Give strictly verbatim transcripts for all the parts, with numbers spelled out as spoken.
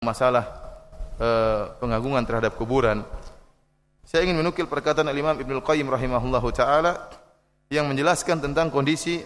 masalah uh, pengagungan terhadap kuburan, saya ingin menukil perkataan Al-Imam Ibnul Qayyim rahimahullahu taala yang menjelaskan tentang kondisi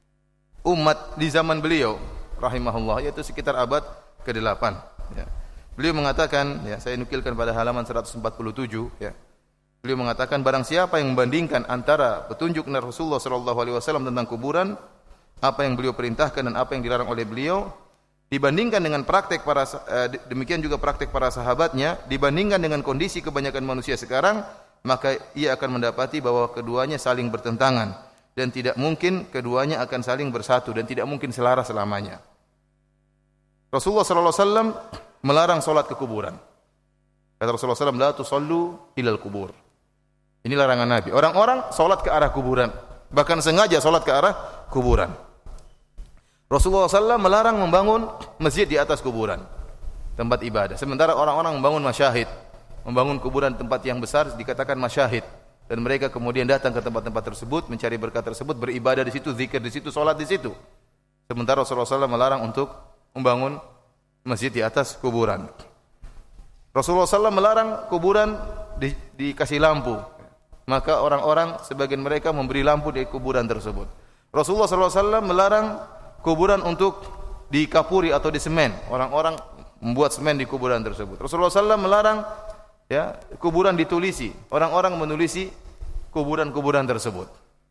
umat di zaman beliau rahimahullah, yaitu sekitar abad kedelapan. Ya. Beliau mengatakan, ya, saya nukilkan pada halaman seratus empat puluh tujuh, ya. Beliau mengatakan, barang siapa yang membandingkan antara petunjuk Rasulullah sallallahu alaihi wasallam tentang kuburan, apa yang beliau perintahkan dan apa yang dilarang oleh beliau, dibandingkan dengan praktek para demikian juga praktek para sahabatnya, dibandingkan dengan kondisi kebanyakan manusia sekarang, maka ia akan mendapati bahwa keduanya saling bertentangan dan tidak mungkin keduanya akan saling bersatu dan tidak mungkin selaras selamanya. Rasulullah sallallahu alaihi wasallam melarang salat ke kuburan. Kata Rasulullah sallallahu alaihi wasallam, la tusallu ilal kubur. Ini larangan Nabi. Orang-orang salat ke arah kuburan, bahkan sengaja salat ke arah kuburan. Rasulullah sallallahu alaihi wasallam melarang membangun masjid di atas kuburan, tempat ibadah. Sementara orang-orang membangun masyahid, membangun kuburan tempat yang besar dikatakan masyahid, dan mereka kemudian datang ke tempat-tempat tersebut, mencari berkat tersebut, beribadah di situ, zikir di situ, salat di situ. Sementara Rasulullah sallallahu alaihi wasallam melarang untuk membangun masjid di atas kuburan. Rasulullah sallallahu alaihi wasallam melarang kuburan di, dikasih lampu. Maka orang-orang sebagian mereka memberi lampu di kuburan tersebut. Rasulullah sallallahu alaihi wasallam melarang kuburan untuk dikapuri atau disemen. Orang-orang membuat semen di kuburan tersebut. Rasulullah sallallahu alaihi wasallam melarang, ya, kuburan ditulisi. Orang-orang menulisi kuburan-kuburan tersebut.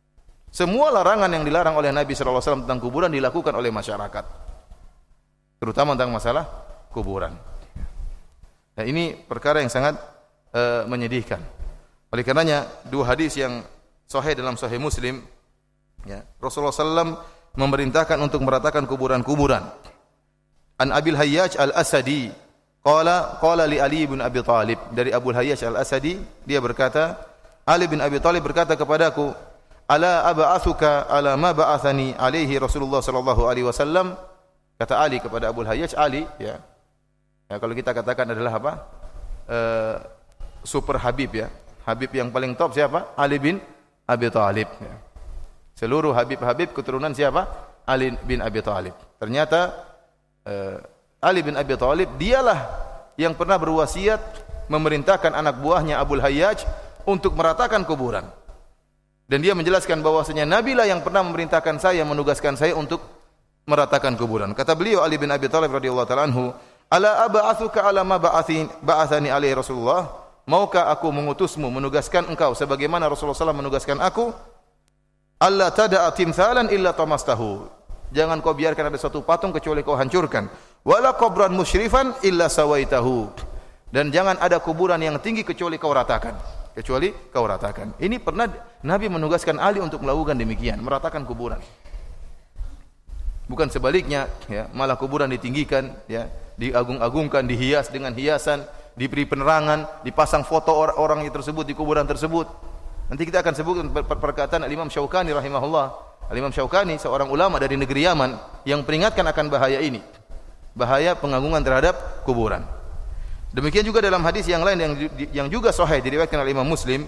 Semua larangan yang dilarang oleh Nabi sallallahu alaihi wasallam tentang kuburan dilakukan oleh masyarakat, terutama tentang masalah kuburan. Nah, ini perkara yang sangat uh, menyedihkan. Oleh karenanya dua hadis yang sahih dalam Sahih Muslim, ya, Rasulullah sallallahu alaihi wasallam memerintahkan untuk meratakan kuburan-kuburan. An Abil Hayyaj Al-Asadi qala qala li Ali bin Abi Thalib, dari Abu Hayyaj Al-Asadi, dia berkata, Ali bin Abi Thalib berkata kepadaku, ala ab'atsuka ala ma ba'athani alaihi Rasulullah sallallahu alaihi wasallam. Kata Ali kepada Abu Hayyaj, Ali, ya, ya, kalau kita katakan adalah apa, uh, super Habib, ya, Habib yang paling top siapa? Ali bin Abi Thalib, ya. Seluruh Habib-Habib keturunan siapa? Ali bin Abi Thalib. Ternyata uh, Ali bin Abi Thalib dialah yang pernah berwasiat memerintahkan anak buahnya Abu Hayyaj untuk meratakan kuburan. Dan dia menjelaskan bahwasanya Nabi lah yang pernah memerintahkan saya, menugaskan saya untuk meratakan kuburan. Kata beliau, Ali bin Abi Thalib radhiyallahu ta'ala anhu, ala ab'atsuka ala ma ba'athani alaihi Rasulullah, maukah aku mengutusmu, menugaskan engkau sebagaimana Rasulullah sallallahu alaihi wasallam menugaskan aku? Allah tada'a timthalan illa tamastahu. Jangan kau biarkan ada satu patung kecuali kau hancurkan. Wala qabran musyrifan illa sawaitahu. Dan jangan ada kuburan yang tinggi kecuali kau ratakan. Kecuali kau ratakan. Ini pernah Nabi menugaskan Ali untuk melakukan demikian, meratakan kuburan. Bukan sebaliknya, ya, malah kuburan ditinggikan, ya, diagung-agungkan, dihias dengan hiasan, diberi penerangan, dipasang foto orang-orang tersebut di kuburan tersebut. Nanti kita akan sebutkan perkataan Al-Imam Syaukani rahimahullah. Al-Imam Syaukani seorang ulama dari negeri Yaman yang peringatkan akan bahaya ini. Bahaya pengagungan terhadap kuburan. Demikian juga dalam hadis yang lain yang yang juga sahih diriwayatkan oleh Imam Muslim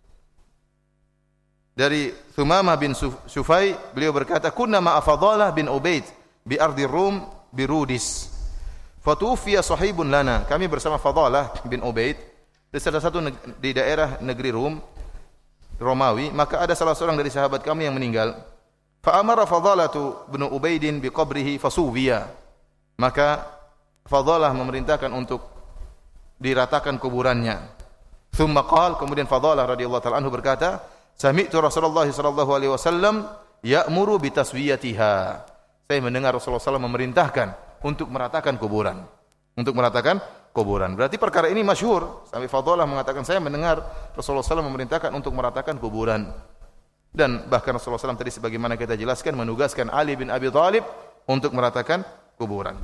dari Thumamah bin Sufai, beliau berkata, "Kunna ma'a Fadalah bin Ubaid bi ardi Rum bi Rudis. Fatufiya sahibun lana." Kami bersama Fadalah bin Ubaid di salah satu di daerah negeri Rum Romawi, maka ada salah seorang dari sahabat kami yang meninggal. Fa amara Fadalatu bin Ubaidin bi qabrihi fasuwiya. Maka Fadalah memerintahkan untuk diratakan kuburannya. Tsumma qala, kemudian Fadalah radhiyallahu ta'ala anhu berkata, sami'tu Rasulullah sallallahu alaihi wasallam ya'muru bi taswiyatiha. Saya mendengar Rasulullah sallallahu alaihi wasallam memerintahkan untuk meratakan kuburan. Untuk meratakan kuburan. Berarti perkara ini masyhur. Sampai Fadalah mengatakan, saya mendengar Rasulullah sallallahu alaihi wasallam memerintahkan untuk meratakan kuburan. Dan bahkan Rasulullah sallallahu alaihi wasallam tadi sebagaimana kita jelaskan menugaskan Ali bin Abi Thalib untuk meratakan kuburan.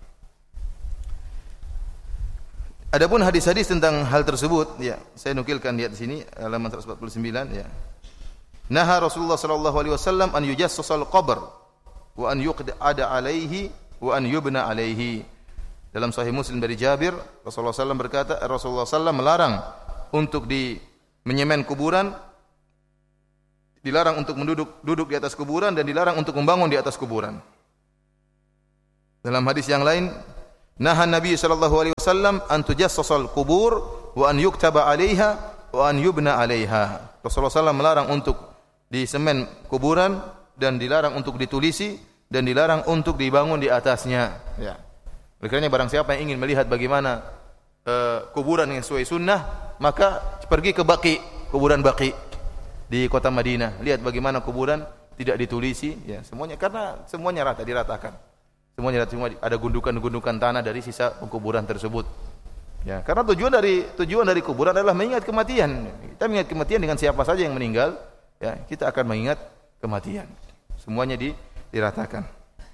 Adapun hadis-hadis tentang hal tersebut, ya, saya nukilkan di sini halaman seratus empat puluh sembilan, ya. Naha Rasulullah sallallahu alaihi wasallam an yujassasal qabr wa an yuqada alaihi wa an yubna alaihi. Dalam Sahih Muslim dari Jabir, Rasulullah sallallahu alaihi wasallam berkata, Rasulullah sallallahu alaihi wasallam melarang untuk di menyemen kuburan, dilarang untuk menduduk duduk di atas kuburan, dan dilarang untuk membangun di atas kuburan. Dalam hadis yang lain, Nahan Nabi sallallahu alaihi wasallam an tujassasal qubur wa an yuktaba 'alaiha wa an yubna 'alaiha. Rasulullah sallallahu alaihi wasallam melarang untuk disemen kuburan dan dilarang untuk ditulisi dan dilarang untuk dibangun di atasnya. Ya. Oleh karena barang siapa yang ingin melihat bagaimana uh, kuburan yang sesuai sunnah, maka pergi ke Baqi, kuburan Baqi di kota Madinah. Lihat bagaimana kuburan tidak ditulisi, ya semuanya karena semuanya rata diratakan. Semuanya semua ada gundukan-gundukan tanah dari sisa kuburan tersebut. Ya, karena tujuan dari tujuan dari kuburan adalah mengingat kematian. Kita mengingat kematian dengan siapa saja yang meninggal, ya, kita akan mengingat kematian. Semuanya di, diratakan.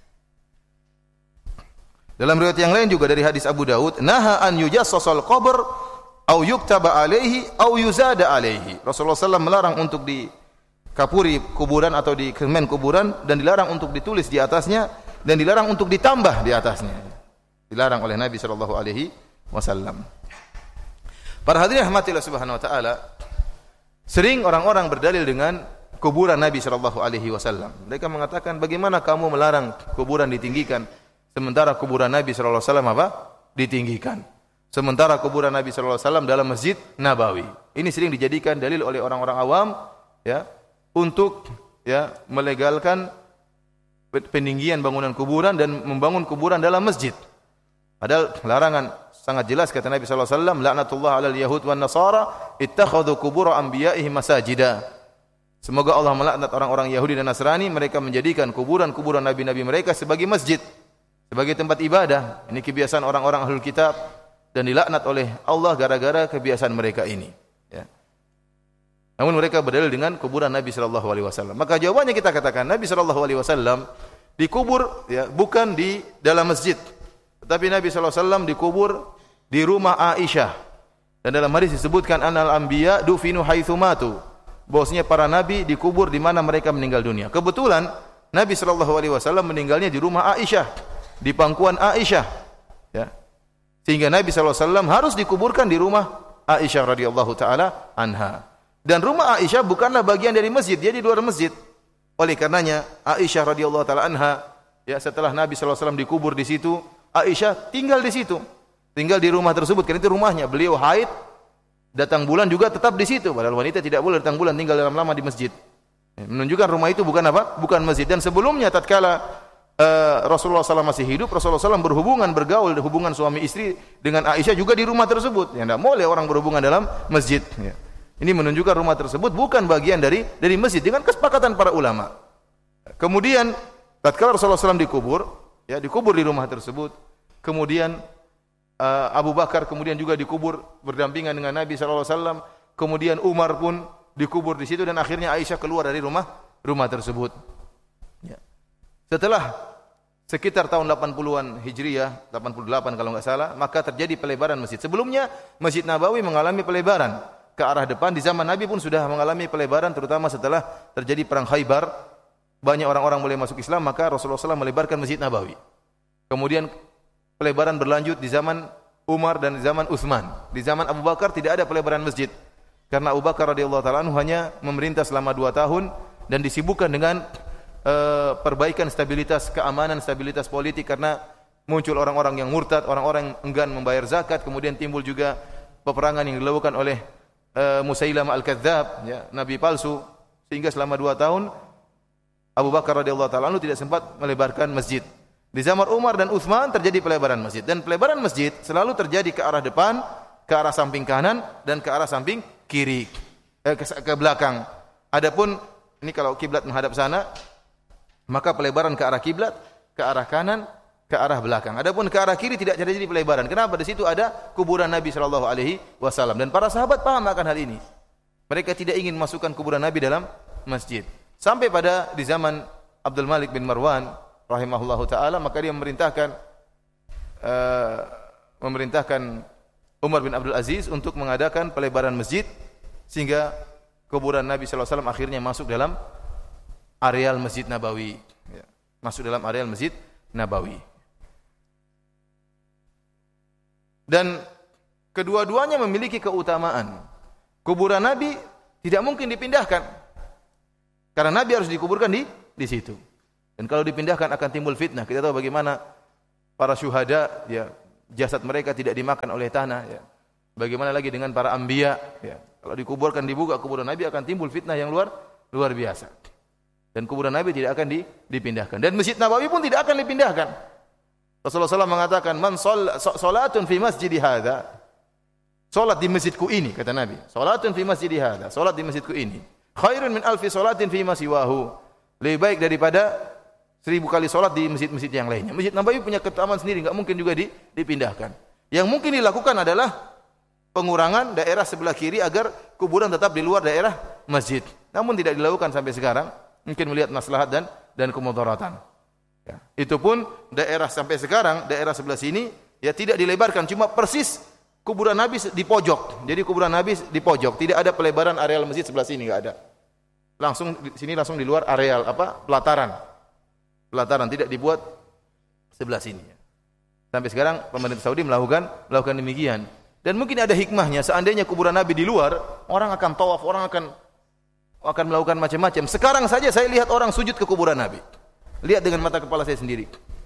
Dalam riwayat yang lain juga dari hadis Abu Daud, naha an yujassasal qabr au yuktaba alaihi au yuzada alaihi. Rasulullah sallallahu alaihi wasallam melarang untuk dikapuri kuburan atau dikemen kuburan dan dilarang untuk ditulis di atasnya dan dilarang untuk ditambah di atasnya. Dilarang oleh Nabi sallallahu alaihi wasallam. Para hadirin rahmatillah subhanahu wa taala, sering orang-orang berdalil dengan kuburan Nabi sallallahu alaihi wasallam. Mereka mengatakan, bagaimana kamu melarang kuburan ditinggikan sementara kuburan Nabi sallallahu alaihi wasallam apa? Ditinggikan. Sementara kuburan Nabi sallallahu alaihi wasallam dalam Masjid Nabawi. Ini sering dijadikan dalil oleh orang-orang awam, ya, untuk ya melegalkan peninggian bangunan kuburan dan membangun kuburan dalam masjid. Padahal larangan sangat jelas kata Nabi sallallahu alaihi wasallam, laknatullah 'alal yahud wan nasara ittakhadhu qubur anbiya'ihim masajida. Semoga Allah melaknat orang-orang Yahudi dan Nasrani, mereka menjadikan kuburan-kuburan nabi-nabi mereka sebagai masjid, sebagai tempat ibadah. Ini kebiasaan orang-orang ahlul kitab dan dilaknat oleh Allah gara-gara kebiasaan mereka ini, ya. Namun mereka berdalil dengan kuburan Nabi sallallahu alaihi wasallam. Maka jawabannya kita katakan Nabi sallallahu alaihi wasallam dikubur, ya, bukan di dalam masjid, tetapi Nabi sallallahu alaihi wasallam dikubur di rumah Aisyah. Dan dalam hadis disebutkan anal anbiya dufinu haitsu matu. Bahwasanya para nabi dikubur di mana mereka meninggal dunia. Kebetulan Nabi sallallahu alaihi wasallam meninggalnya di rumah Aisyah, di pangkuan Aisyah, ya. Sehingga Nabi sallallahu alaihi wasallam harus dikuburkan di rumah Aisyah radhiyallahu taala anha. Dan rumah Aisyah bukanlah bagian dari masjid, dia di luar masjid. Oleh karenanya Aisyah radhiyallahu taala anha, ya, setelah Nabi sallallahu alaihi wasallam dikubur di situ, Aisyah tinggal di situ. Tinggal di rumah tersebut karena itu rumahnya. Beliau haid, datang bulan juga tetap di situ. Padahal wanita tidak boleh datang bulan tinggal lama-lama di masjid. Menunjukkan rumah itu bukan apa? Bukan masjid. Dan sebelumnya tatkala uh, Rasulullah sallallahu alaihi wasallam masih hidup, Rasulullah sallallahu alaihi wasallam berhubungan, bergaul, hubungan suami istri dengan Aisyah juga di rumah tersebut. Ya, tidak boleh orang berhubungan dalam masjid, ya. Ini menunjukkan rumah tersebut bukan bagian dari dari masjid dengan kesepakatan para ulama. Kemudian tatkala Rasulullah sallallahu alaihi wasallam dikubur, ya, dikubur di rumah tersebut. Kemudian uh, Abu Bakar kemudian juga dikubur berdampingan dengan Nabi sallallahu alaihi wasallam. Kemudian Umar pun dikubur di situ dan akhirnya Aisyah keluar dari rumah rumah tersebut. Ya. Setelah sekitar tahun delapan puluhan Hijriah, delapan puluh delapan kalau enggak salah, maka terjadi pelebaran masjid. Sebelumnya Masjid Nabawi mengalami pelebaran ke arah depan. Di zaman Nabi pun sudah mengalami pelebaran, terutama setelah terjadi perang Khaybar, banyak orang-orang mulai masuk Islam, maka Rasulullah sallallahu alaihi wasallam melebarkan Masjid Nabawi. Kemudian pelebaran berlanjut di zaman Umar dan di zaman Utsman. Di zaman Abu Bakar tidak ada pelebaran masjid, karena Abu Bakar radhiyallahu taala anhu hanya memerintah selama dua tahun dan disibukkan dengan uh, perbaikan stabilitas keamanan, stabilitas politik, karena muncul orang-orang yang murtad, orang-orang yang enggan membayar zakat, kemudian timbul juga peperangan yang dilakukan oleh Uh, Musailamah al-Kadzdzab, ya, nabi palsu, sehingga selama dua tahun Abu Bakar radhiyallahu taala anhu tidak sempat melebarkan masjid. Di zaman Umar dan Utsman terjadi pelebaran masjid, dan pelebaran masjid selalu terjadi ke arah depan, ke arah samping kanan dan ke arah samping kiri, eh, ke, ke belakang. Adapun ini kalau kiblat menghadap sana, maka pelebaran ke arah kiblat, ke arah kanan, ke arah belakang. Adapun ke arah kiri tidak terjadi pelebaran. Kenapa? Di situ ada kuburan Nabi sallallahu alaihi wasallam dan para sahabat paham akan hal ini. Mereka tidak ingin masukkan kuburan Nabi dalam masjid. Sampai pada di zaman Abdul Malik bin Marwan rahimahullahu taala, maka dia memerintahkan uh, memerintahkan Umar bin Abdul Aziz untuk mengadakan pelebaran masjid sehingga kuburan Nabi sallallahu alaihi wasallam akhirnya masuk dalam areal Masjid Nabawi, ya, masuk dalam areal Masjid Nabawi. Dan kedua-duanya memiliki keutamaan. Kuburan Nabi tidak mungkin dipindahkan, karena Nabi harus dikuburkan di di situ. Dan kalau dipindahkan akan timbul fitnah. Kita tahu bagaimana para syuhada, ya, jasad mereka tidak dimakan oleh tanah ya. Bagaimana lagi dengan para anbiya ya. Kalau dikuburkan dibuka kuburan Nabi akan timbul fitnah yang luar luar biasa. Dan kuburan Nabi tidak akan dipindahkan. Dan Masjid Nabawi pun tidak akan dipindahkan. Rasulullah shallallahu alaihi wasallam mengatakan, "Man salatun fi masjidi hadza." Salat di masjidku ini, kata Nabi. Salatun fi masjidi hadza. Salat di masjidku ini. Khairun min alfi salatin fi ma siwahu. Lebih baik daripada seribu kali salat di masjid-masjid yang lainnya. Masjid Nabawi punya keutamaan sendiri, enggak mungkin juga dipindahkan. Yang mungkin dilakukan adalah pengurangan daerah sebelah kiri agar kuburan tetap di luar daerah masjid. Namun tidak dilakukan sampai sekarang. Mungkin melihat maslahat dan dan kemudaratan. Ya. Itu pun daerah sampai sekarang, daerah sebelah sini ya tidak dilebarkan, cuma persis kuburan Nabi di pojok. Jadi kuburan Nabi di pojok, tidak ada pelebaran areal masjid sebelah sini, enggak ada. Langsung di sini langsung di luar areal apa? Pelataran. Pelataran tidak dibuat sebelah sini. Sampai sekarang pemerintah Saudi melakukan melakukan demikian. Dan mungkin ada hikmahnya, seandainya kuburan Nabi di luar, orang akan tawaf, orang akan akan melakukan macam-macam. Sekarang saja saya lihat orang sujud ke kuburan Nabi. Lihat dengan mata kepala saya sendiri.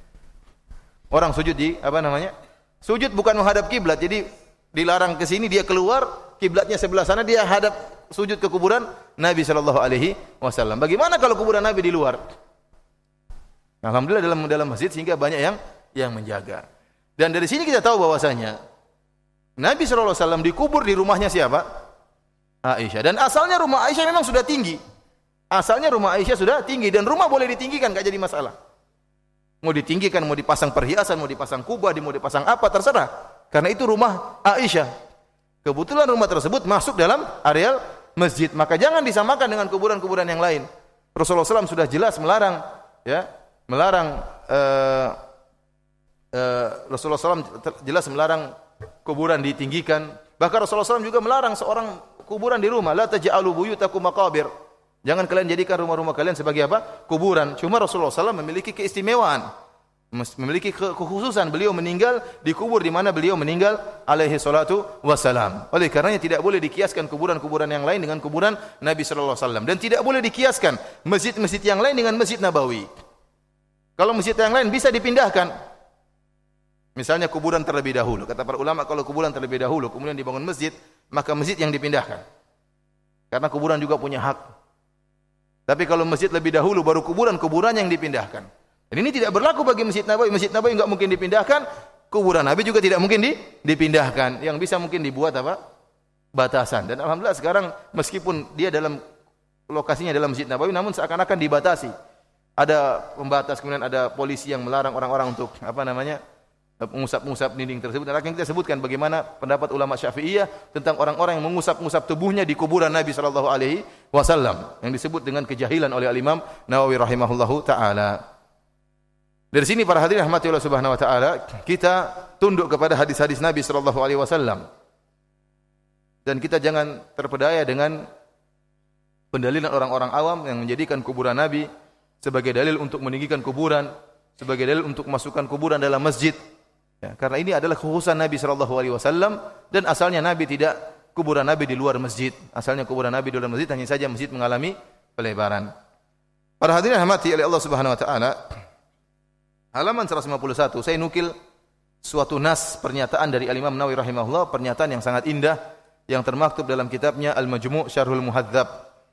Orang sujud di apa namanya? Sujud bukan menghadap kiblat. Jadi dilarang ke sini, dia keluar, kiblatnya sebelah sana, dia hadap sujud ke kuburan Nabi sallallahu alaihi wasallam. Bagaimana kalau kuburan Nabi di luar? Alhamdulillah dalam dalam masjid sehingga banyak yang yang menjaga. Dan dari sini kita tahu bahwasanya Nabi sallallahu alaihi wasallam dikubur di rumahnya siapa? Aisyah. Dan asalnya rumah Aisyah memang sudah tinggi. Asalnya rumah Aisyah sudah tinggi dan rumah boleh ditinggikan, enggak jadi masalah. Mau ditinggikan, mau dipasang perhiasan, mau dipasang kubah, mau dipasang apa terserah. Karena itu rumah Aisyah. Kebetulan rumah tersebut masuk dalam areal masjid, maka jangan disamakan dengan kuburan-kuburan yang lain. Rasulullah shallallahu alaihi wasallam sudah jelas melarang, ya, melarang. Uh, uh, Rasulullah shallallahu alaihi wasallam jelas melarang kuburan ditinggikan. Bahkan Rasulullah shallallahu alaihi wasallam juga melarang seorang kuburan di rumah. La taj'alu buyutakum maqabir. Jangan kalian jadikan rumah-rumah kalian sebagai apa? Kuburan. Cuma Rasulullah shallallahu alaihi wasallam memiliki keistimewaan, memiliki kekhususan. Beliau meninggal dikubur di mana beliau meninggal alaihi salatu wassalam. Oleh karenanya tidak boleh dikiaskan kuburan-kuburan yang lain dengan kuburan Nabi sallallahu alaihi wasallam, dan tidak boleh dikiaskan masjid-masjid yang lain dengan Masjid Nabawi. Kalau masjid yang lain bisa dipindahkan. Misalnya kuburan terlebih dahulu. Kata para ulama, kalau kuburan terlebih dahulu kemudian dibangun masjid, maka masjid yang dipindahkan. Karena kuburan juga punya hak. Tapi kalau masjid lebih dahulu baru kuburan-kuburan yang dipindahkan. Dan ini tidak berlaku bagi Masjid Nabawi. Masjid Nabawi enggak mungkin dipindahkan, kuburan Nabi juga tidak mungkin di, dipindahkan. Yang bisa mungkin dibuat apa? Batasan. Dan alhamdulillah sekarang meskipun dia dalam lokasinya dalam Masjid Nabawi, namun seakan-akan dibatasi. Ada pembatas, kemudian ada polisi yang melarang orang-orang untuk apa namanya? mengusap-ngusap dinding tersebut. Dan akan kita sebutkan bagaimana pendapat ulama Syafi'iyah tentang orang-orang yang mengusap-ngusap tubuhnya di kuburan Nabi sallallahu alaihi wasallam yang disebut dengan kejahilan oleh Al-Imam Nawawi rahimahullahu taala. Dari sini para hadirin rahmati Allah Subhanahu wa taala, kita tunduk kepada hadis-hadis Nabi sallallahu alaihi wasallam. Dan kita jangan terpedaya dengan pendalilan orang-orang awam yang menjadikan kuburan Nabi sebagai dalil untuk meninggikan kuburan, sebagai dalil untuk masukkan kuburan dalam masjid. Ya, karena ini adalah kekhususan Nabi sallallahu alaihi wasallam, dan asalnya Nabi tidak kuburan Nabi di luar masjid. Asalnya kuburan Nabi di luar masjid, hanya saja masjid mengalami pelebaran. Para hadirin rahmati oleh Allah Subhanahu wa taala, halaman seratus lima puluh satu saya nukil suatu nas pernyataan dari Al-Imam Nawawi rahimahullah, pernyataan yang sangat indah yang termaktub dalam kitabnya Al-Majmu' Syarhul Muhadzab.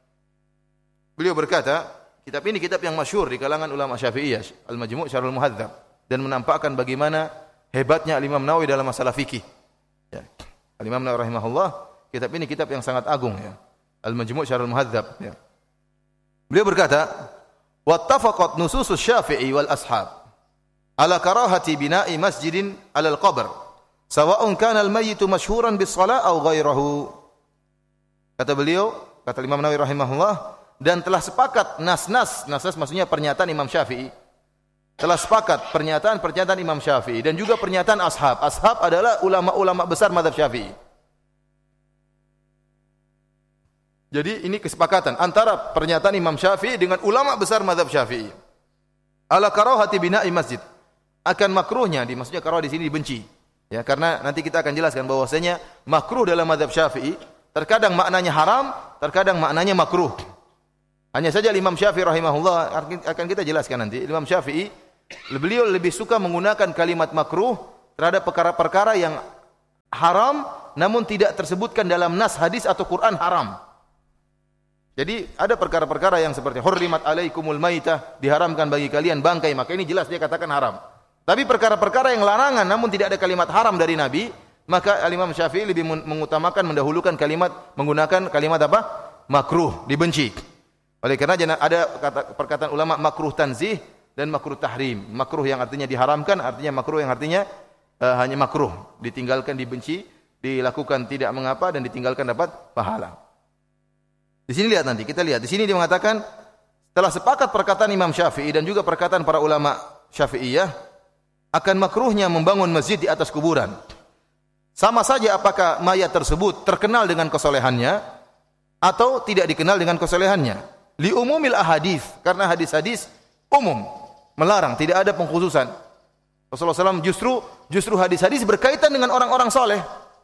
Beliau berkata, kitab ini kitab yang masyhur di kalangan ulama Syafi'iyah, Al-Majmu' Syarhul Muhadzab, dan menampakkan bagaimana hebatnya Al-Imam Nawawi dalam masalah fikih. Ya. Al-Imam Nawawi rahimahullah, kitab ini kitab yang sangat agung, ya. Al-Majmu' Syarhul Muhadzab. Ya. Beliau berkata, "Wattafaqat nususus Syafi'i wal ashab ala karahati bina'i masjidin 'ala al-qabr, sawa'un kana al-mayyitu mashhuran bis-shalah aw ghairahu." Kata beliau, kata Imam Nawawi rahimahullah, dan telah sepakat nas-nas, nas-nas maksudnya pernyataan Imam Syafi'i. Telah sepakat pernyataan-pernyataan Imam Syafi'i dan juga pernyataan ashab. Ashab adalah ulama-ulama besar mazhab Syafi'i. Jadi ini kesepakatan antara pernyataan Imam Syafi'i dengan ulama besar mazhab Syafi'i. Ala karahati bina'i masjid. Akan makruhnya, di maksudnya karah di sini dibenci. Ya, karena nanti kita akan jelaskan bahwasanya makruh dalam mazhab Syafi'i terkadang maknanya haram, terkadang maknanya makruh. Hanya saja Imam Syafi'i rahimahullah, akan kita jelaskan nanti. Imam Syafi'i beliau lebih suka menggunakan kalimat makruh terhadap perkara-perkara yang haram namun tidak tersebutkan dalam nas hadis atau Quran haram. Jadi ada perkara-perkara yang seperti hurrimat alaikumul maitah, diharamkan bagi kalian bangkai, maka ini jelas dia katakan haram. Tapi perkara-perkara yang larangan namun tidak ada kalimat haram dari Nabi, maka Imam Syafi'i lebih mengutamakan mendahulukan kalimat menggunakan kalimat apa? Makruh, dibenci. Oleh karena ada kata, perkataan ulama makruh tanzih dan makruh tahrim. Makruh yang artinya diharamkan, artinya makruh yang artinya uh, hanya makruh, ditinggalkan, dibenci, dilakukan tidak mengapa dan ditinggalkan dapat pahala. Di sini lihat nanti, kita lihat. Di sini dia mengatakan setelah sepakat perkataan Imam Syafi'i dan juga perkataan para ulama Syafi'iyah akan makruhnya membangun masjid di atas kuburan. Sama saja apakah mayat tersebut terkenal dengan kesolehannya atau tidak dikenal dengan kesolehannya. Li umumil ahadits, karena hadis-hadis umum melarang, tidak ada pengkhususan. Rasulullah shallallahu alaihi wasallam justru justru hadis-hadis berkaitan dengan orang-orang soleh.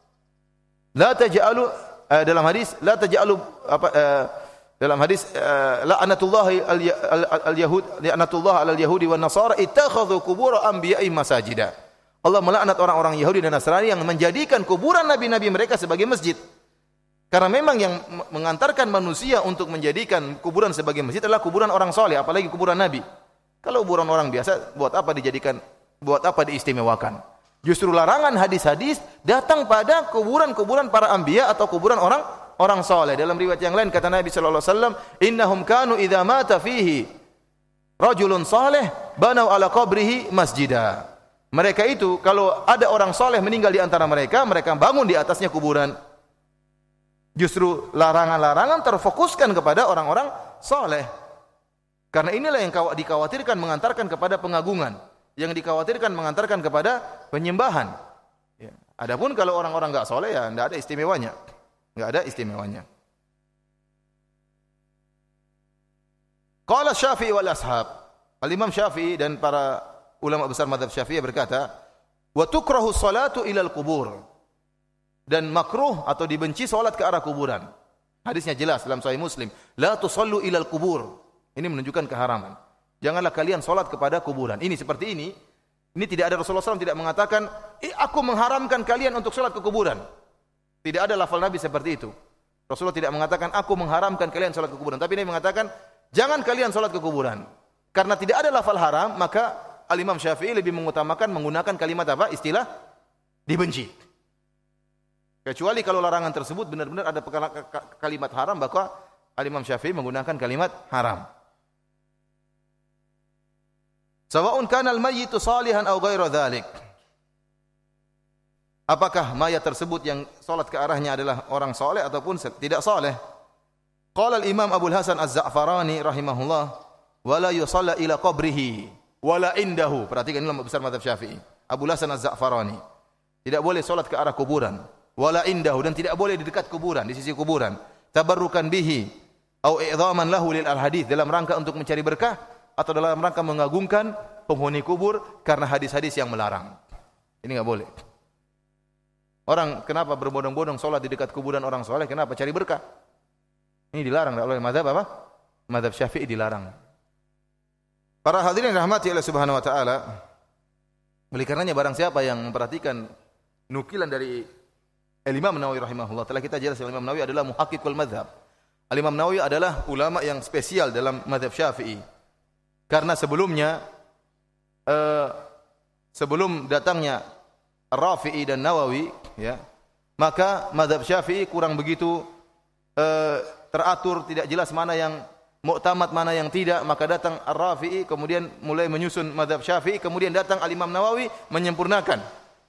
La taj'alu Uh, dalam hadis la taj'alu apa uh, dalam hadis uh, la'natullahi al-yahud la'natullah 'alal yahudi wan nasara ittakhadhu qubur anbiya'i masajida. Allah melaknat orang-orang Yahudi dan Nasrani yang menjadikan kuburan nabi-nabi mereka sebagai masjid. Karena memang yang mengantarkan manusia untuk menjadikan kuburan sebagai masjid adalah kuburan orang soleh, apalagi kuburan nabi. Kalau kuburan orang biasa, buat apa dijadikan, buat apa diistimewakan? Justru larangan hadis-hadis datang pada kuburan-kuburan para anbiya atau kuburan orang orang saleh. Dalam riwayat yang lain kata Nabi sallallahu alaihi wasallam, "Innahum kanu idza mata fihi rajulun saleh banau ala qabrihi masjida." Mereka itu kalau ada orang saleh meninggal di antara mereka, mereka bangun di atasnya kuburan. Justru larangan-larangan terfokuskan kepada orang-orang saleh. Karena inilah yang dikhawatirkan mengantarkan kepada pengagungan. Yang dikhawatirkan mengantarkan kepada penyembahan. Ya. Adapun kalau orang-orang enggak soleh ya enggak ada istimewanya. Enggak ada istimewanya. Qala Syafi'i wal ashab. Al-Imam Syafi'i dan para ulama besar mazhab Syafi'i berkata, "Wa tukrahu sholatu ilal qubur." Dan makruh atau dibenci salat ke arah kuburan. Hadisnya jelas dalam Sahih Muslim, "La tusallu ilal qubur." Ini menunjukkan keharaman. Janganlah kalian solat kepada kuburan. Ini seperti ini. Ini tidak ada Rasulullah shallallahu alaihi wasallam tidak mengatakan, eh, aku mengharamkan kalian untuk solat ke kuburan. Tidak ada lafal Nabi seperti itu. Rasulullah tidak mengatakan, aku mengharamkan kalian solat ke kuburan. Tapi Nabi mengatakan, jangan kalian solat ke kuburan. Karena tidak ada lafal haram, maka Al-Imam Syafi'i lebih mengutamakan menggunakan kalimat apa? Istilah dibenci. Kecuali kalau larangan tersebut benar-benar ada kalimat haram, maka Al-Imam Syafi'i menggunakan kalimat haram. Sawa'un kana al-mayyitu salihan aw ghairu dzalik. Apakah mayat tersebut yang salat ke arahnya adalah orang saleh ataupun tidak saleh? Qala al-Imam Abu Hasan Az-Za'farani rahimahullah, wala yusalla ila qabrihi wala indahu. Perhatikan ini ulama besar mazhab Syafi'i. Abu Hasan Az-Za'farani. Tidak boleh salat ke arah kuburan, wala indahu, dan tidak boleh di dekat kuburan, di sisi kuburan. Tabarrukan bihi au i'dhaman lahu lil al-hadits, dalam rangka untuk mencari berkah atau dalam rangka mengagungkan penghuni kubur karena hadis-hadis yang melarang. Ini enggak boleh. Orang kenapa berbondong-bondong salat di dekat kuburan orang saleh? Kenapa? Cari berkah. Ini dilarang oleh mazhab apa? Mazhab Syafi'i dilarang. Para hadirin rahmati Allah Subhanahu wa taala. Oleh karenanya barang siapa yang memperhatikan nukilan dari Al-Imam Nawawi rahimahullah, telah kita jelas Al-Imam Nawawi adalah muhaqqiqul mazhab. Al-Imam Nawawi adalah ulama yang spesial dalam mazhab Syafi'i. Karena sebelumnya uh, sebelum datangnya Rafi'i dan Nawawi, ya, maka mazhab Syafi'i kurang begitu uh, teratur, tidak jelas mana yang muktamad, mana yang tidak. Maka datang Ar-Rafi'i, kemudian mulai menyusun mazhab Syafi'i, kemudian datang Al-Imam Nawawi menyempurnakan.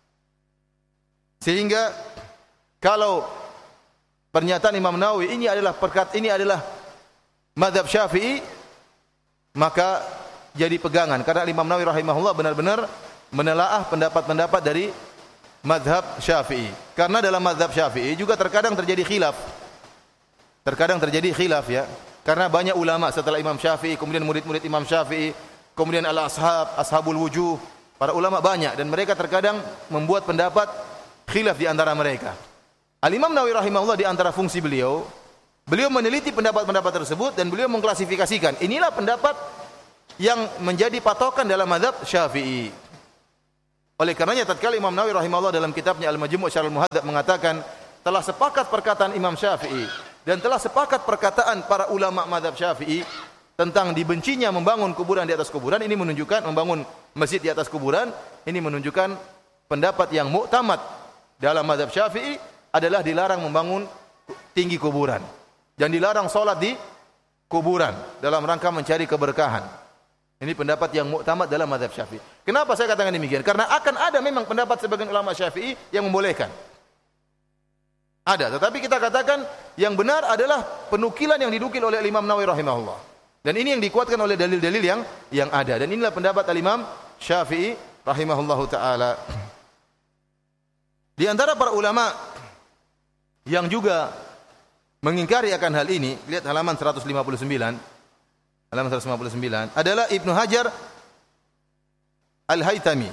Sehingga kalau pernyataan Imam Nawawi ini adalah perkat ini adalah mazhab Syafi'i, maka jadi pegangan, karena Imam Nawawi rahimahullah benar-benar menelaah pendapat-pendapat dari mazhab Syafi'i. Karena dalam mazhab Syafi'i juga terkadang terjadi khilaf. Terkadang terjadi khilaf, ya. Karena banyak ulama setelah Imam Syafi'i, kemudian murid-murid Imam Syafi'i, kemudian al-ashab, ashabul wujuh, para ulama banyak, dan mereka terkadang membuat pendapat khilaf di antara mereka. Al-Imam Nawawi rahimahullah, di antara fungsi beliau, beliau meneliti pendapat-pendapat tersebut dan beliau mengklasifikasikan. Inilah pendapat yang menjadi patokan dalam mazhab Syafi'i. Oleh karenanya tatkala Imam Nawawi rahimahullah dalam kitabnya Al-Majmu' Syarh Al-Muhadzab mengatakan telah sepakat perkataan Imam Syafi'i dan telah sepakat perkataan para ulama mazhab Syafi'i tentang dibencinya membangun kuburan di atas kuburan, ini menunjukkan membangun masjid di atas kuburan, ini menunjukkan pendapat yang muktamad dalam mazhab Syafi'i adalah dilarang membangun tinggi kuburan dan dilarang salat di kuburan dalam rangka mencari keberkahan. Ini pendapat yang muktamad dalam mazhab Syafi'i. Kenapa saya katakan demikian? Karena akan ada memang pendapat sebagian ulama Syafi'i yang membolehkan. Ada, tetapi kita katakan yang benar adalah penukilan yang dinukil oleh Imam Nawawi rahimahullah. Dan ini yang dikuatkan oleh dalil-dalil yang yang ada. Dan inilah pendapat Al-Imam Syafi'i rahimahullahu taala. Di antara para ulama yang juga mengingkari akan hal ini, lihat halaman seratus lima puluh sembilan. Halaman seratus lima puluh sembilan adalah Ibnu Hajar Al-Haytami.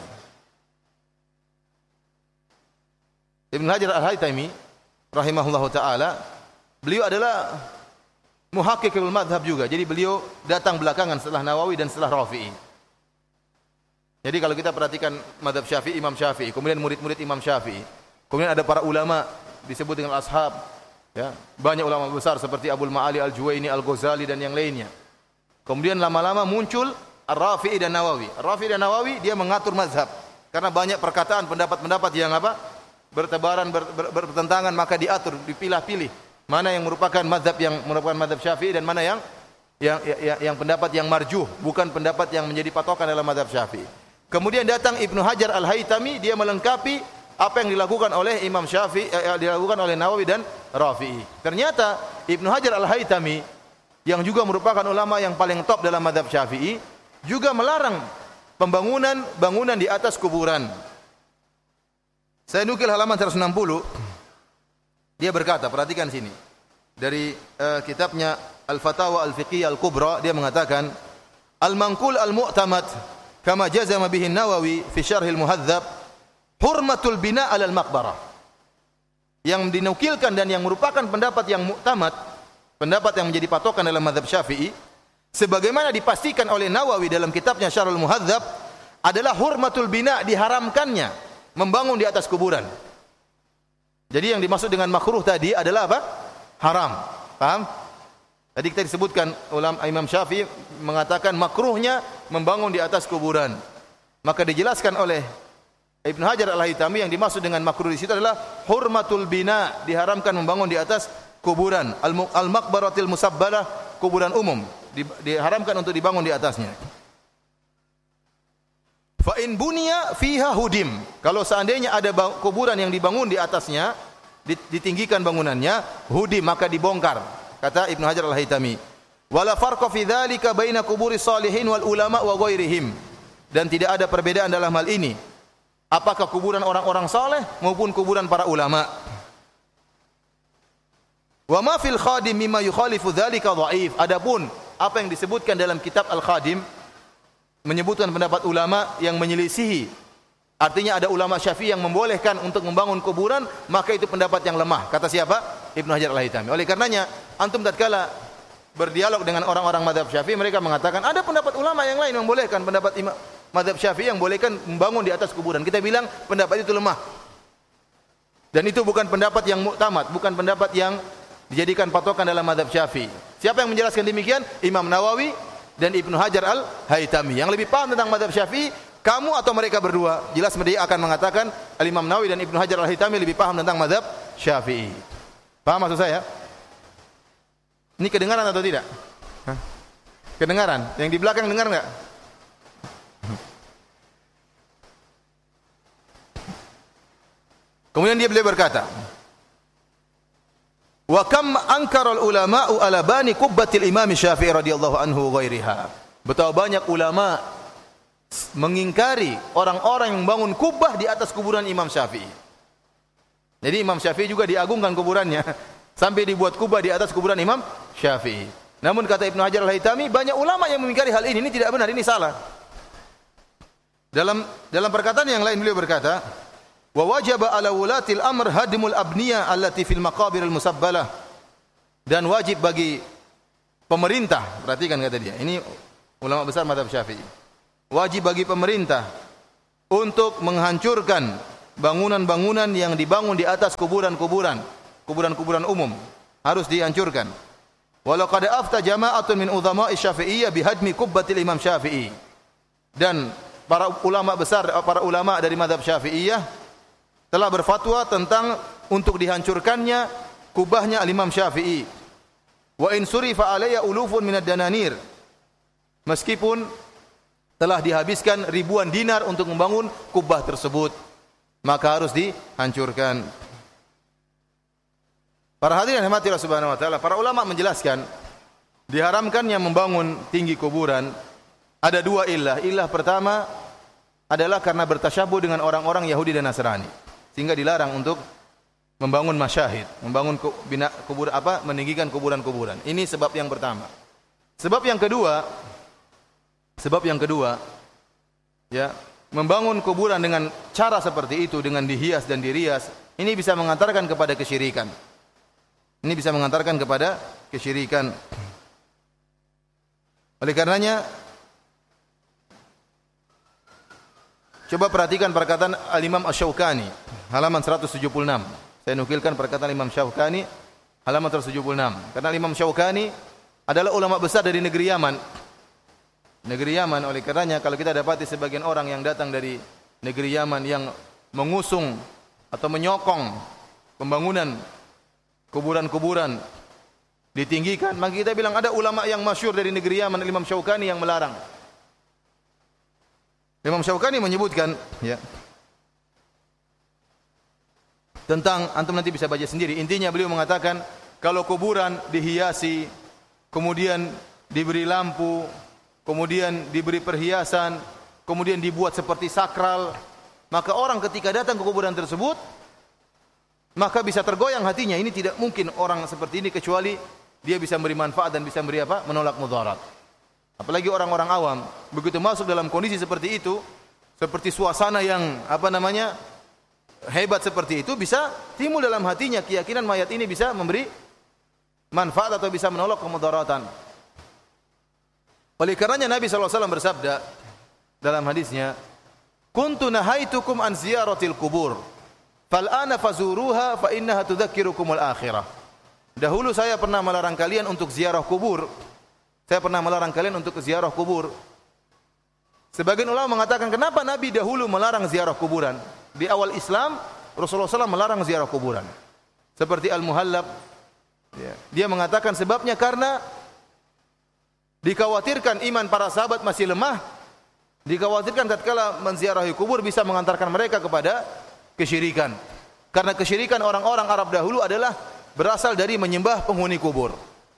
Ibnu Hajar Al-Haytami rahimahullahu taala, beliau adalah muhaqqiqul madhab juga. Jadi beliau datang belakangan setelah Nawawi dan setelah Rafi'i. Jadi kalau kita perhatikan madhab Syafi'i, Imam Syafi'i, kemudian murid-murid Imam Syafi'i, kemudian ada para ulama disebut dengan ashab, ya, banyak ulama besar seperti Abul Ma'ali Al-Juwaini, Al-Ghazali dan yang lainnya. Kemudian lama-lama muncul Ar-Rafi'i dan Nawawi. Ar-Rafi'i dan Nawawi dia mengatur mazhab karena banyak perkataan pendapat-pendapat yang apa? Bertebaran ber, ber, bertentangan, maka diatur, dipilah-pilih mana yang merupakan mazhab yang merupakan mazhab Syafi'i dan mana yang yang, yang yang pendapat yang marjuh, bukan pendapat yang menjadi patokan dalam mazhab Syafi'i. Kemudian datang Ibnu Hajar Al-Haytami, dia melengkapi apa yang dilakukan oleh Imam Syafi'i, eh, dilakukan oleh Nawawi dan Rafi'i. Ternyata Ibnu Hajar Al-Haytami yang juga merupakan ulama yang paling top dalam mazhab Syafi'i juga melarang pembangunan bangunan di atas kuburan. Saya nukil halaman seratus enam puluh. Dia berkata, perhatikan sini. Dari uh, kitabnya Al-Fatawa Al-Fiqhiyah Al-Kubra, dia mengatakan, Al-Manqul Al-Mu'tamad kama jazama bihi Nawawi fi Syarh Al-Muhadzab, hurmatul bina' 'ala al-maqbarah. Yang dinukilkan dan yang merupakan pendapat yang muktamad, pendapat yang menjadi patokan dalam mazhab Syafi'i, sebagaimana dipastikan oleh Nawawi dalam kitabnya Syarhul Muhadzab, adalah hurmatul bina', diharamkannya membangun di atas kuburan. Jadi yang dimaksud dengan makruh tadi adalah apa? Haram. Paham? Tadi kita disebutkan ulama Imam Syafi'i mengatakan makruhnya membangun di atas kuburan. Maka dijelaskan oleh Ibnu Hajar Al-Haytami yang dimaksud dengan makruh di situ adalah hurmatul bina', diharamkan membangun di atas kuburan. Al-maqbaratil musabbalah, kuburan umum, diharamkan untuk dibangun di atasnya. Fa in buniya fiha hudim. Kalau seandainya ada kuburan yang dibangun di atasnya, ditinggikan bangunannya, hudim, maka dibongkar. Kata Ibnu Hajar Al-Haytami. Wala farqa fi dzalika baina quburis salihin wal ulama wa ghairihim. Dan tidak ada perbedaan dalam hal ini. Apakah kuburan orang-orang saleh maupun kuburan para ulama. Wa ma fil khadim mimma yukhalifu dzalika dhaif. Adapun apa yang disebutkan dalam kitab Al-Khadim menyebutkan pendapat ulama yang menyelisihi, artinya ada ulama Syafi'i yang membolehkan untuk membangun kuburan, maka itu pendapat yang lemah. Kata siapa? Ibnu Hajar Al-Haytami. Oleh karenanya antum tatkala berdialog dengan orang-orang mazhab Syafi'i, mereka mengatakan ada pendapat ulama yang lain yang membolehkan, pendapat imam mazhab Syafi'i yang bolehkan membangun di atas kuburan. Kita bilang pendapat itu lemah. Dan itu bukan pendapat yang muktamad, bukan pendapat yang dijadikan patokan dalam mazhab Syafi'i. Siapa yang menjelaskan demikian? Imam Nawawi dan Ibnu Hajar Al-Haytami. Yang lebih paham tentang mazhab Syafi'i, kamu atau mereka berdua? Jelas mereka akan mengatakan Al-Imam Nawawi dan Ibnu Hajar Al-Haytami lebih paham tentang mazhab Syafi'i. Paham maksud saya? Ini kedengaran atau tidak? Hah? Kedengaran? Yang di belakang dengar enggak? Kemudian dia beliau berkata, wa kam ankara al-ulama'u ala bani qubbatil Imam Syafi'i radhiyallahu anhu ghairiha. Betapa banyak ulama mengingkari orang-orang yang membangun kubah di atas kuburan Imam Syafi'i. Jadi Imam Syafi'i juga diagungkan kuburannya sampai dibuat kubah di atas kuburan Imam Syafi'i. Namun kata Ibnu Hajar Al-Haytami, banyak ulama yang mengingkari hal ini. Ini tidak benar, ini salah. Dalam dalam perkataan yang lain beliau berkata, wa wajaba ala wulatil amr hadmul abniyah allati fil maqabiril musabbalah. Dan wajib bagi pemerintah, perhatikan kata dia, ini ulama besar mazhab Syafi'i. Wajib bagi pemerintah untuk menghancurkan bangunan-bangunan yang dibangun di atas kuburan-kuburan, kuburan-kuburan umum, harus dihancurkan. Walau qad afta jama'atun min udhama'i Syafi'iyah bihadmi kubbatil Imam Syafi'i. Dan para ulama besar, para ulama dari mazhab Syafi'iyah telah berfatwa tentang untuk dihancurkannya kubahnya al-Imam Syafi'i. Wa in surifa alayya ulufun minad dananir. Meskipun telah dihabiskan ribuan dinar untuk membangun kubah tersebut, maka harus dihancurkan. Para hadirin yang dirahmati Allah Subhanahu wa taala, para ulama menjelaskan diharamkannya membangun tinggi kuburan ada dua illah. Illah pertama adalah karena bertasyabuh dengan orang-orang Yahudi dan Nasrani, sehingga dilarang untuk membangun masyahid, membangun bina kubur apa, meninggikan kuburan-kuburan. Ini sebab yang pertama. Sebab yang kedua, sebab yang kedua, ya, membangun kuburan dengan cara seperti itu, dengan dihias dan dirias, ini bisa mengantarkan kepada kesyirikan. Ini bisa mengantarkan kepada kesyirikan. Oleh karenanya, coba perhatikan perkataan Al-Imam Asy-Syaukani, halaman seratus tujuh puluh enam. Saya nukilkan perkataan Imam Syaukani, halaman seratus tujuh puluh enam. Karena Imam Syaukani adalah ulama besar dari negeri Yaman. Negeri Yaman, oleh karenanya kalau kita dapati sebagian orang yang datang dari negeri Yaman yang mengusung atau menyokong pembangunan kuburan-kuburan ditinggikan, maka kita bilang ada ulama yang masyhur dari negeri Yaman, Imam Syaukani, yang melarang. Imam Syaukani menyebutkan, ya, tentang, antum nanti bisa baca sendiri. Intinya beliau mengatakan kalau kuburan dihiasi, kemudian diberi lampu, kemudian diberi perhiasan, kemudian dibuat seperti sakral, maka orang ketika datang ke kuburan tersebut, maka bisa tergoyang hatinya. Ini tidak mungkin orang seperti ini kecuali dia bisa memberi manfaat dan bisa memberi apa? Menolak mudarat. Apalagi orang-orang awam, begitu masuk dalam kondisi seperti itu, seperti suasana yang apa namanya hebat seperti itu, bisa timbul dalam hatinya keyakinan mayat ini bisa memberi manfaat atau bisa menolak kemudaratan. Oleh karenanya Nabi sallallahu alaihi wasallam bersabda dalam hadisnya, "Kuntu nahaitukum an ziyaratil kubur, fal ana fazuruha fa innaha tudzakirukumul akhirah." Dahulu saya pernah melarang kalian untuk ziarah kubur. Saya pernah melarang kalian untuk ziarah kubur. Sebagian ulama mengatakan, kenapa Nabi dahulu melarang ziarah kuburan? Di awal Islam, Rasulullah shallallahu alaihi wasallam melarang ziarah kuburan. Seperti Al-Muhallab, ya, dia mengatakan sebabnya karena dikhawatirkan iman para sahabat masih lemah, dikhawatirkan tatkala menziarahi kubur bisa mengantarkan mereka kepada kesyirikan. Karena kesyirikan orang-orang Arab dahulu adalah berasal dari menyembah penghuni kubur.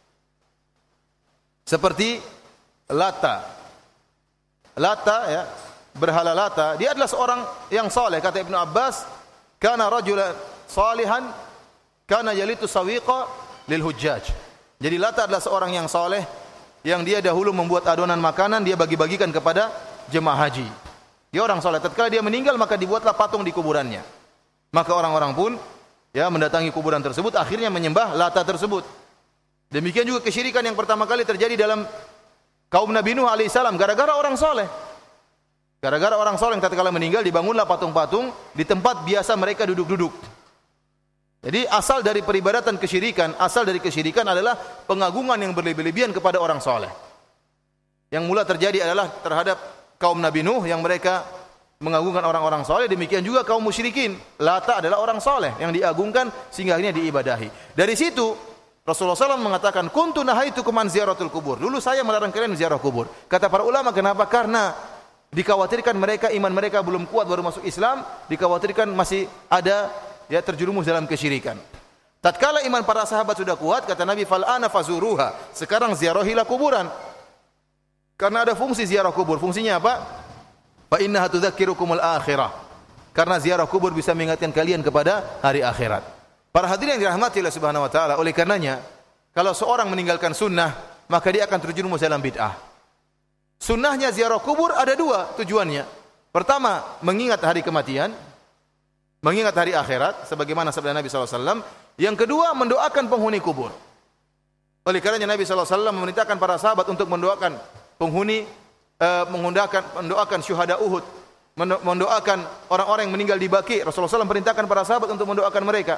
Seperti Lata. Lata, ya, berhala Lata, dia adalah seorang yang saleh. Kata Ibnu Abbas, kana rajulan salihan kana yalitu sawiqa lil hujjaj. Jadi Lata adalah seorang yang saleh yang dia dahulu membuat adonan makanan, dia bagi-bagikan kepada jemaah haji. Dia orang saleh. Tatkala dia meninggal, maka dibuatlah patung di kuburannya. Maka orang-orang pun, ya, mendatangi kuburan tersebut, akhirnya menyembah Lata tersebut. Demikian juga kesyirikan yang pertama kali terjadi dalam kaum Nabi Nuh alaihissalam, gara-gara orang soleh. Gara-gara orang soleh yang tatkala meninggal dibangunlah patung-patung di tempat biasa mereka duduk-duduk. Jadi asal dari peribadatan kesyirikan, asal dari kesyirikan adalah pengagungan yang berlebih-lebihan kepada orang soleh. Yang mula terjadi adalah terhadap kaum Nabi Nuh yang mereka mengagungkan orang-orang soleh. Demikian juga kaum musyrikin. Lata adalah orang soleh yang diagungkan sehingga akhirnya diibadahi. Dari situ Rasulullah shallallahu alaihi wasallam mengatakan, kuntu nahaitukum an ziyaratul kubur. Dulu saya melarang kalian ziarah kubur. Kata para ulama, kenapa? Karena dikhawatirkan mereka, iman mereka belum kuat baru masuk Islam, dikhawatirkan masih ada, ya, terjerumus dalam kesyirikan. Tatkala iman para sahabat sudah kuat, kata Nabi, fal ana fazuruha. Sekarang ziarahilah kuburan. Karena ada fungsi ziarah kubur. Fungsinya apa? Fa innaha tudzakirukumul akhirah. Karena ziarah kubur bisa mengingatkan kalian kepada hari akhirat. Para hadirin yang dirahmati Allah Subhanahu wa taala, oleh karenanya kalau seorang meninggalkan sunnah, maka dia akan terjerumus dalam bid'ah. Sunnahnya ziarah kubur ada dua tujuannya. Pertama, mengingat hari kematian, mengingat hari akhirat sebagaimana sabda Nabi sallallahu alaihi wasallam. Yang kedua, mendoakan penghuni kubur. Oleh karenanya Nabi sallallahu alaihi wasallam memerintahkan para sahabat untuk mendoakan penghuni, uh, mendoakan mendoakan syuhada Uhud, mendoakan orang-orang yang meninggal di Baqi. Rasulullah shallallahu alaihi wasallam perintahkan para sahabat untuk mendoakan mereka.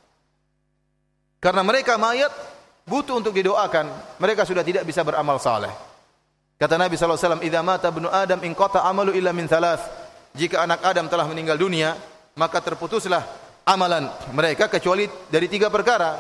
Karena mereka mayat butuh untuk didoakan. Mereka sudah tidak bisa beramal saleh. Kata Nabi shallallahu alaihi wasallam, "Idza mata ibnu Adam inqata amalu illa min thalath." Jika anak Adam telah meninggal dunia, maka terputuslah amalan mereka kecuali dari tiga perkara.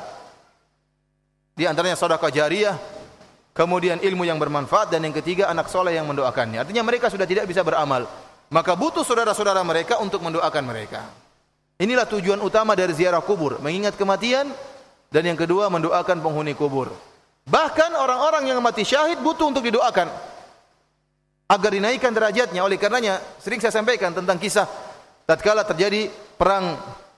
Di antaranya sedekah jariyah, kemudian ilmu yang bermanfaat, dan yang ketiga anak soleh yang mendoakannya. Artinya mereka sudah tidak bisa beramal, maka butuh saudara-saudara mereka untuk mendoakan mereka. Inilah tujuan utama dari ziarah kubur, mengingat kematian, dan yang kedua mendoakan penghuni kubur. Bahkan orang-orang yang mati syahid butuh untuk didoakan agar dinaikkan derajatnya. Oleh karenanya sering saya sampaikan tentang kisah tatkala terjadi perang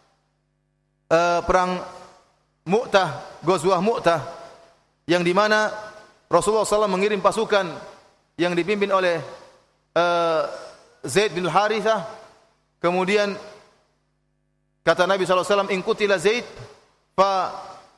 uh, perang Mu'tah, Ghazwah Mu'tah, yang di mana Rasulullah shallallahu alaihi wasallam mengirim pasukan yang dipimpin oleh uh, Zaid bin Harithah. Kemudian kata Nabi shallallahu alaihi wasallam, "In qutila Zaid fa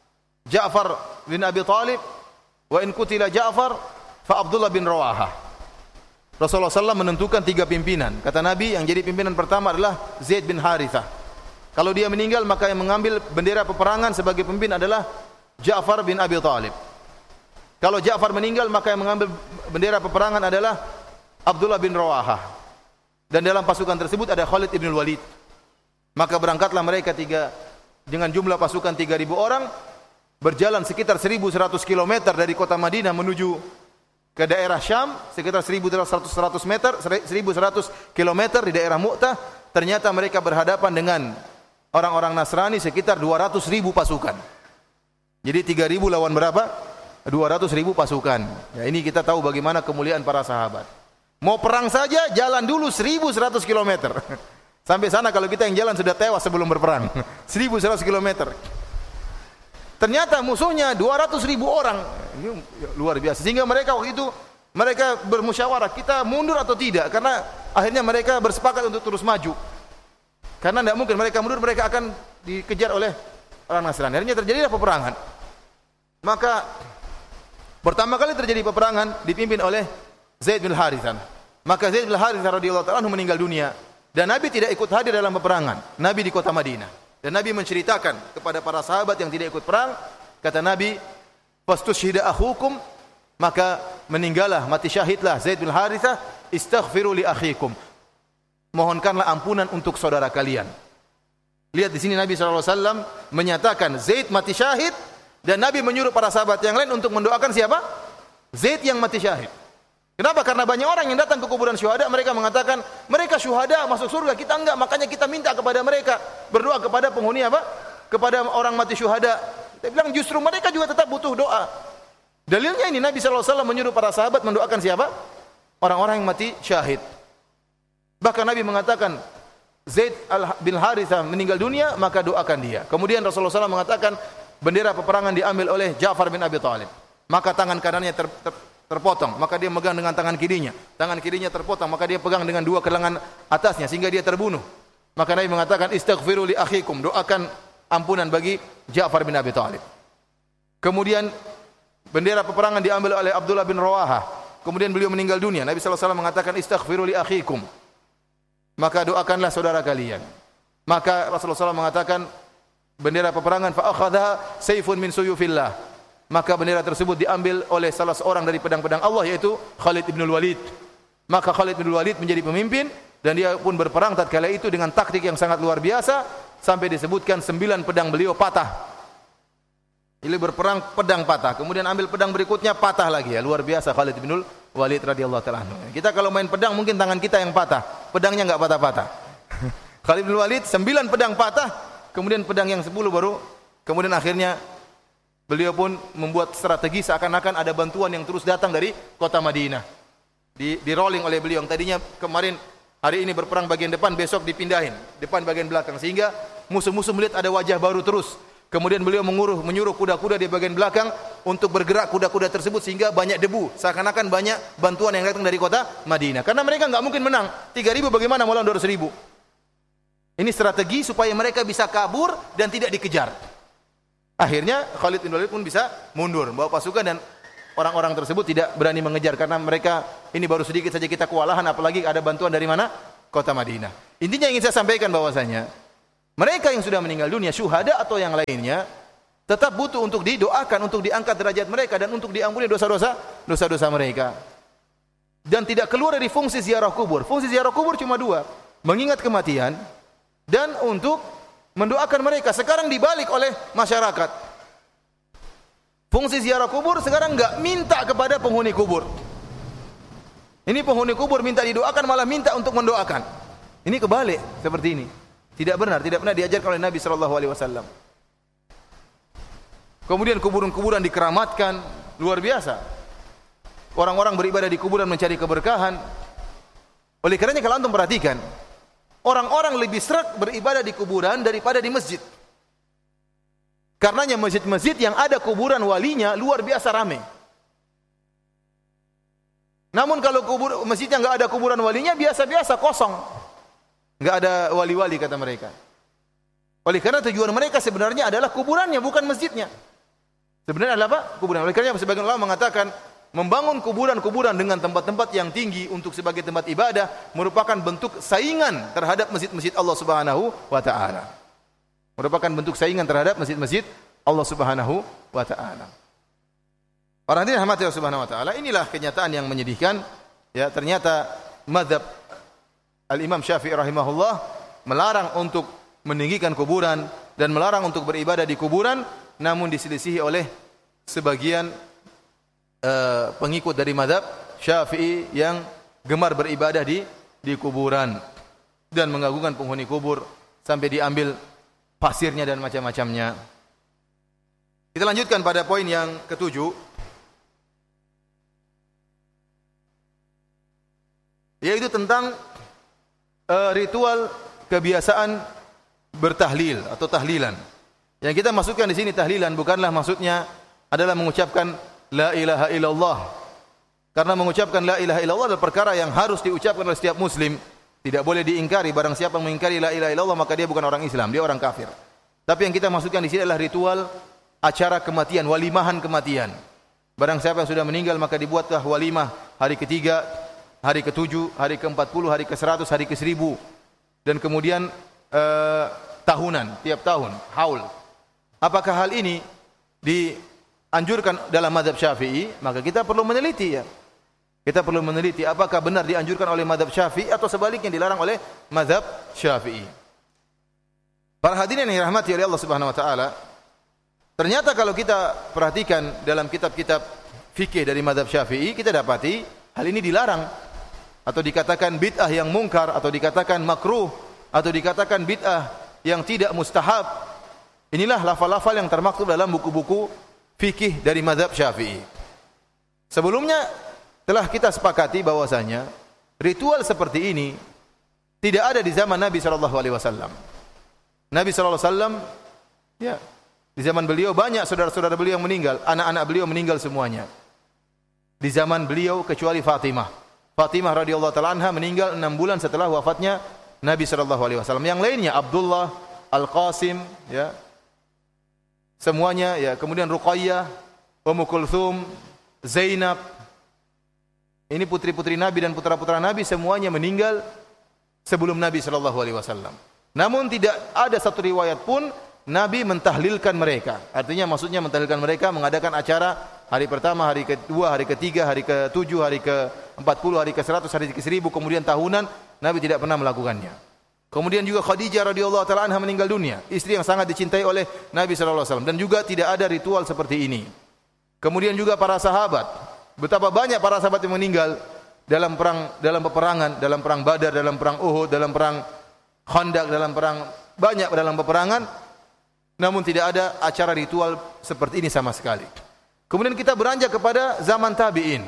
Ja'far bin Abi Talib, wa in qutila Ja'far fa Abdullah bin Rawahah." Rasulullah shallallahu alaihi wasallam menentukan tiga pimpinan. Kata Nabi, yang jadi pimpinan pertama adalah Zaid bin Harithah. Kalau dia meninggal, maka yang mengambil bendera peperangan sebagai pemimpin adalah Ja'far bin Abi Talib. Kalau Ja'far meninggal, maka yang mengambil bendera peperangan adalah Abdullah bin Rawahah. Dan dalam pasukan tersebut ada Khalid ibn Walid. Maka berangkatlah mereka tiga dengan jumlah pasukan tiga ribu orang, berjalan sekitar seribu seratus kilometer dari kota Madinah menuju ke daerah Syam, sekitar seribu seratus meter, seribu seratus kilometer di daerah Mu'tah. Ternyata mereka berhadapan dengan orang-orang Nasrani sekitar dua ratus ribu pasukan. Jadi tiga ribu lawan berapa? dua ratus ribu pasukan. Ya, ini kita tahu bagaimana kemuliaan para sahabat. Mau perang saja jalan dulu seribu seratus kilometer. Sampai sana kalau kita yang jalan sudah tewas sebelum berperang. seribu seratus kilometer. Ternyata musuhnya dua ratus ribu orang. Ini luar biasa. Sehingga mereka waktu itu mereka bermusyawarah, kita mundur atau tidak? Karena akhirnya mereka bersepakat untuk terus maju. Karena tidak mungkin mereka mundur, mereka akan dikejar oleh orang Nasrani. Akhirnya terjadilah peperangan. Maka pertama kali terjadi peperangan dipimpin oleh Zaid bin Harithah. Maka Zaid bin Harithah radhiyallahu ta'ala anhu meninggal dunia, dan Nabi tidak ikut hadir dalam peperangan. Nabi di kota Madinah. Dan Nabi menceritakan kepada para sahabat yang tidak ikut perang, kata Nabi, "Fastushhida akhukum," maka meninggallah, mati syahidlah Zaid bin Harithah, "Istaghfiru li akhikum." Mohonkanlah ampunan untuk saudara kalian. Lihat di sini Nabi shallallahu alaihi wasallam menyatakan Zaid mati syahid, dan Nabi menyuruh para sahabat yang lain untuk mendoakan siapa? Zaid yang mati syahid. Kenapa? Karena banyak orang yang datang ke kuburan syuhada, mereka mengatakan mereka syuhada masuk surga, kita enggak, makanya kita minta kepada mereka, berdoa kepada penghuni apa? Kepada orang mati syuhada. Kita bilang justru mereka juga tetap butuh doa. Dalilnya ini Nabi shallallahu alaihi wasallam menyuruh para sahabat mendoakan siapa? Orang-orang yang mati syahid. Bahkan Nabi mengatakan Zaid bin Harithah meninggal dunia, maka doakan dia. Kemudian Rasulullah shallallahu alaihi wasallam mengatakan bendera peperangan diambil oleh Ja'far bin Abi Talib. Maka tangan kanannya ter, ter, terpotong, maka dia megang dengan tangan kirinya. Tangan kirinya terpotong, maka dia pegang dengan dua kelengan atasnya sehingga dia terbunuh. Maka Nabi mengatakan istaghfiru li akhikum, doakan ampunan bagi Ja'far bin Abi Talib. Kemudian bendera peperangan diambil oleh Abdullah bin Rawahah. Kemudian beliau meninggal dunia. Nabi shallallahu alaihi wasallam mengatakan istaghfiru li akhikum, maka doakanlah saudara kalian. Maka Rasulullah shallallahu alaihi wasallam mengatakan bendera peperangan fa akhadha sayfun min suyufillah, maka bendera tersebut diambil oleh salah seorang dari pedang-pedang Allah, yaitu Khalid bin Walid. Maka Khalid bin Walid menjadi pemimpin, dan dia pun berperang tatkala itu dengan taktik yang sangat luar biasa, sampai disebutkan sembilan pedang beliau patah. Ini berperang pedang patah, kemudian ambil pedang berikutnya patah lagi, ya luar biasa Khalid bin Walid radhiyallahu ta'ala anhu. Kita kalau main pedang mungkin tangan kita yang patah, pedangnya enggak patah-patah. Khalid bin Walid sembilan pedang patah, kemudian pedang yang sepuluh baru, kemudian akhirnya beliau pun membuat strategi seakan-akan ada bantuan yang terus datang dari kota Madinah. Di, di rolling oleh beliau yang tadinya kemarin hari ini berperang bagian depan, besok dipindahin depan bagian belakang, sehingga musuh-musuh melihat ada wajah baru terus. Kemudian beliau menguruh menyuruh kuda-kuda di bagian belakang untuk bergerak kuda-kuda tersebut sehingga banyak debu, seakan-akan banyak bantuan yang datang dari kota Madinah. Karena mereka enggak mungkin menang. tiga ribu bagaimana melawan dua ratus ribu? Ini strategi supaya mereka bisa kabur dan tidak dikejar. Akhirnya Khalid bin Walid pun bisa mundur, bawa pasukan, dan orang-orang tersebut tidak berani mengejar karena mereka ini baru sedikit saja kita kewalahan, apalagi ada bantuan dari mana? kota Madinah. Intinya ingin saya sampaikan bahwasanya mereka yang sudah meninggal dunia, syuhada atau yang lainnya, tetap butuh untuk didoakan, untuk diangkat derajat mereka dan untuk diampuni dosa-dosa dosa-dosa mereka. Dan tidak keluar dari fungsi ziarah kubur. Fungsi ziarah kubur cuma dua, mengingat kematian dan untuk mendoakan mereka. Sekarang dibalik oleh masyarakat. Fungsi ziarah kubur sekarang enggak minta kepada penghuni kubur. Ini penghuni kubur minta didoakan, malah minta untuk mendoakan. Ini kebalik seperti ini. Tidak benar, tidak pernah diajarkan oleh Nabi sallallahu alaihi wasallam. Kemudian kuburan-kuburan dikeramatkan, luar biasa. Orang-orang beribadah di kuburan mencari keberkahan. Oleh karenanya kalau antum perhatikan, orang-orang lebih seret beribadah di kuburan daripada di masjid. Karenanya masjid-masjid yang ada kuburan walinya luar biasa ramai. Namun kalau kubur masjid yang enggak ada kuburan walinya biasa-biasa kosong. Enggak ada wali-wali kata mereka. Oleh karena tujuan mereka sebenarnya adalah kuburannya bukan masjidnya. Sebenarnya adalah apa? Kuburan. Oleh karena sebagian ulama mengatakan membangun kuburan-kuburan dengan tempat-tempat yang tinggi untuk sebagai tempat ibadah merupakan bentuk saingan terhadap masjid-masjid Allah Subhanahu wa taala. Merupakan bentuk saingan terhadap masjid-masjid Allah Subhanahu wa taala. Para hadirin rahmati Allah Subhanahu wa taala, inilah kenyataan yang menyedihkan. Ya, ternyata mazhab Al-Imam Syafi'i rahimahullah melarang untuk meninggikan kuburan dan melarang untuk beribadah di kuburan, namun diselisihi oleh sebagian uh, pengikut dari mazhab Syafi'i yang gemar beribadah di di kuburan dan mengagungkan penghuni kubur sampai diambil pasirnya dan macam-macamnya. Kita lanjutkan pada poin yang ketujuh, yaitu tentang uh, ritual kebiasaan bertahlil atau tahlilan. Yang kita masukkan di sini tahlilan bukanlah maksudnya adalah mengucapkan la ilaha illallah. Karena mengucapkan la ilaha illallah adalah perkara yang harus diucapkan oleh setiap muslim. Tidak boleh diingkari. Barang siapa yang mengingkari la ilaha illallah maka dia bukan orang Islam, dia orang kafir. Tapi yang kita masukkan di sini adalah ritual acara kematian, walimahan kematian. Barang siapa yang sudah meninggal maka dibuatlah walimah hari ketiga, hari ketujuh, hari keempat puluh, hari ke seratus, hari ke seribu. Dan kemudian eh, tahunan, tiap tahun, haul. Apakah hal ini dianjurkan dalam mazhab Syafi'i? Maka kita perlu meneliti ya. Kita perlu meneliti apakah benar dianjurkan oleh mazhab Syafi'i atau sebaliknya dilarang oleh mazhab Syafi'i. Para hadirin yang dirahmati oleh Allah Subhanahu wa taala, ternyata kalau kita perhatikan dalam kitab-kitab fikih dari mazhab Syafi'i, kita dapati hal ini dilarang atau dikatakan bid'ah yang mungkar atau dikatakan makruh atau dikatakan bid'ah yang tidak mustahab. Inilah lafal-lafal yang termaktub dalam buku-buku fikih dari mazhab Syafi'i. Sebelumnya telah kita sepakati bahwasanya ritual seperti ini tidak ada di zaman Nabi sallallahu alaihi wasallam. Nabi sallallahu alaihi wasallam ya, di zaman beliau banyak saudara-saudara beliau yang meninggal, anak-anak beliau meninggal semuanya. Di zaman beliau kecuali Fatimah. Fatimah radhiyallahu taala anha meninggal enam bulan setelah wafatnya Nabi sallallahu alaihi wasallam. Yang lainnya Abdullah, Al-Qasim ya. Semuanya ya, kemudian Ruqayyah, Ummu Kulthum, Zainab. Ini putri-putri Nabi dan putra-putra Nabi semuanya meninggal sebelum Nabi sallallahu alaihi wasallam. Namun tidak ada satu riwayat pun Nabi mentahlilkan mereka. Artinya maksudnya mentahlilkan mereka mengadakan acara hari pertama, hari kedua, hari ketiga, hari ketujuh, hari ke empat puluh, hari ke seratus, hari ke seribu, kemudian tahunan, Nabi tidak pernah melakukannya. Kemudian juga Khadijah radhiyallahu taala anha meninggal dunia, istri yang sangat dicintai oleh Nabi sallallahu alaihi wasallam, dan juga tidak ada ritual seperti ini. Kemudian juga para sahabat, betapa banyak para sahabat yang meninggal dalam perang, dalam peperangan, dalam perang Badar, dalam perang Uhud, dalam perang Khandaq, dalam perang banyak dalam peperangan, namun tidak ada acara ritual seperti ini sama sekali. Kemudian kita beranjak kepada zaman tabi'in.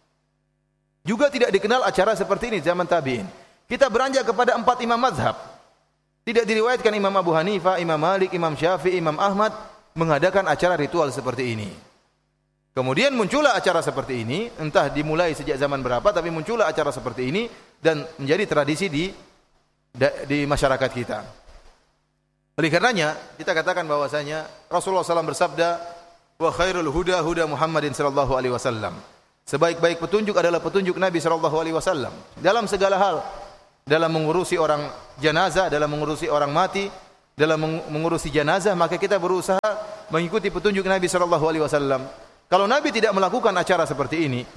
Juga tidak dikenal acara seperti ini zaman tabi'in. Kita beranjak kepada empat imam mazhab. Tidak diriwayatkan Imam Abu Hanifah, Imam Malik, Imam Syafi'i, Imam Ahmad mengadakan acara ritual seperti ini. Kemudian muncullah acara seperti ini, entah dimulai sejak zaman berapa, tapi muncullah acara seperti ini dan menjadi tradisi di di masyarakat kita. Oleh karenanya kita katakan bahwasanya Rasulullah sallallahu alaihi wasallam bersabda, wa khairul huda huda Muhammadin sallallahu alaihi wasallam. Sebaik-baik petunjuk adalah petunjuk Nabi sallallahu alaihi wasallam dalam segala hal. dalam mengurusi orang jenazah, dalam mengurusi orang mati, dalam mengurusi jenazah, maka kita berusaha mengikuti petunjuk Nabi sallallahu alaihi wasallam. Kalau Nabi tidak melakukan acara seperti ini,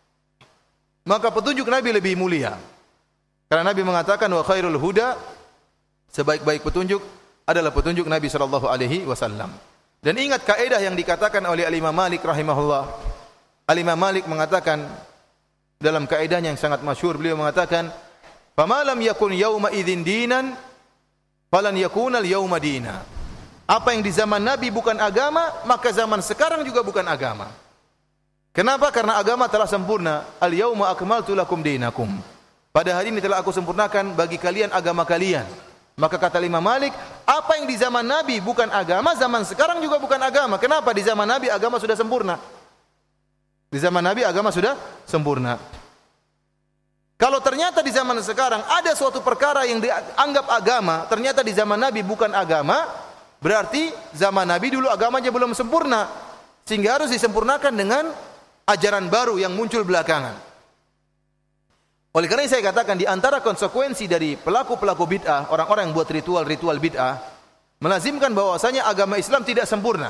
maka petunjuk Nabi lebih mulia. Karena Nabi mengatakan wa khairul huda, sebaik-baik petunjuk adalah petunjuk Nabi sallallahu alaihi wasallam. Dan ingat kaidah yang dikatakan oleh Al-Imam Malik rahimahullah. Al-Imam Malik mengatakan dalam kaidahnya yang sangat masyhur, beliau mengatakan, "Fama lam yakun yauma idzin dinan, falan yakuna al-yauma dina." Apa yang di zaman Nabi bukan agama, maka zaman sekarang juga bukan agama. Kenapa? Karena agama telah sempurna. Al-yauma akmaltu lakum dinakum. Pada hari ini telah aku sempurnakan bagi kalian agama kalian. Maka kata Imam Malik, apa yang di zaman Nabi bukan agama, zaman sekarang juga bukan agama. Kenapa? Di zaman Nabi agama sudah sempurna. Di zaman Nabi agama sudah sempurna. Kalau ternyata di zaman sekarang ada suatu perkara yang dianggap agama, ternyata di zaman Nabi bukan agama, berarti zaman Nabi dulu agamanya belum sempurna, sehingga harus disempurnakan dengan ajaran baru yang muncul belakangan. Oleh karena itu saya katakan di antara konsekuensi dari pelaku-pelaku bid'ah, orang-orang yang buat ritual-ritual bid'ah, melazimkan bahwasanya agama Islam tidak sempurna.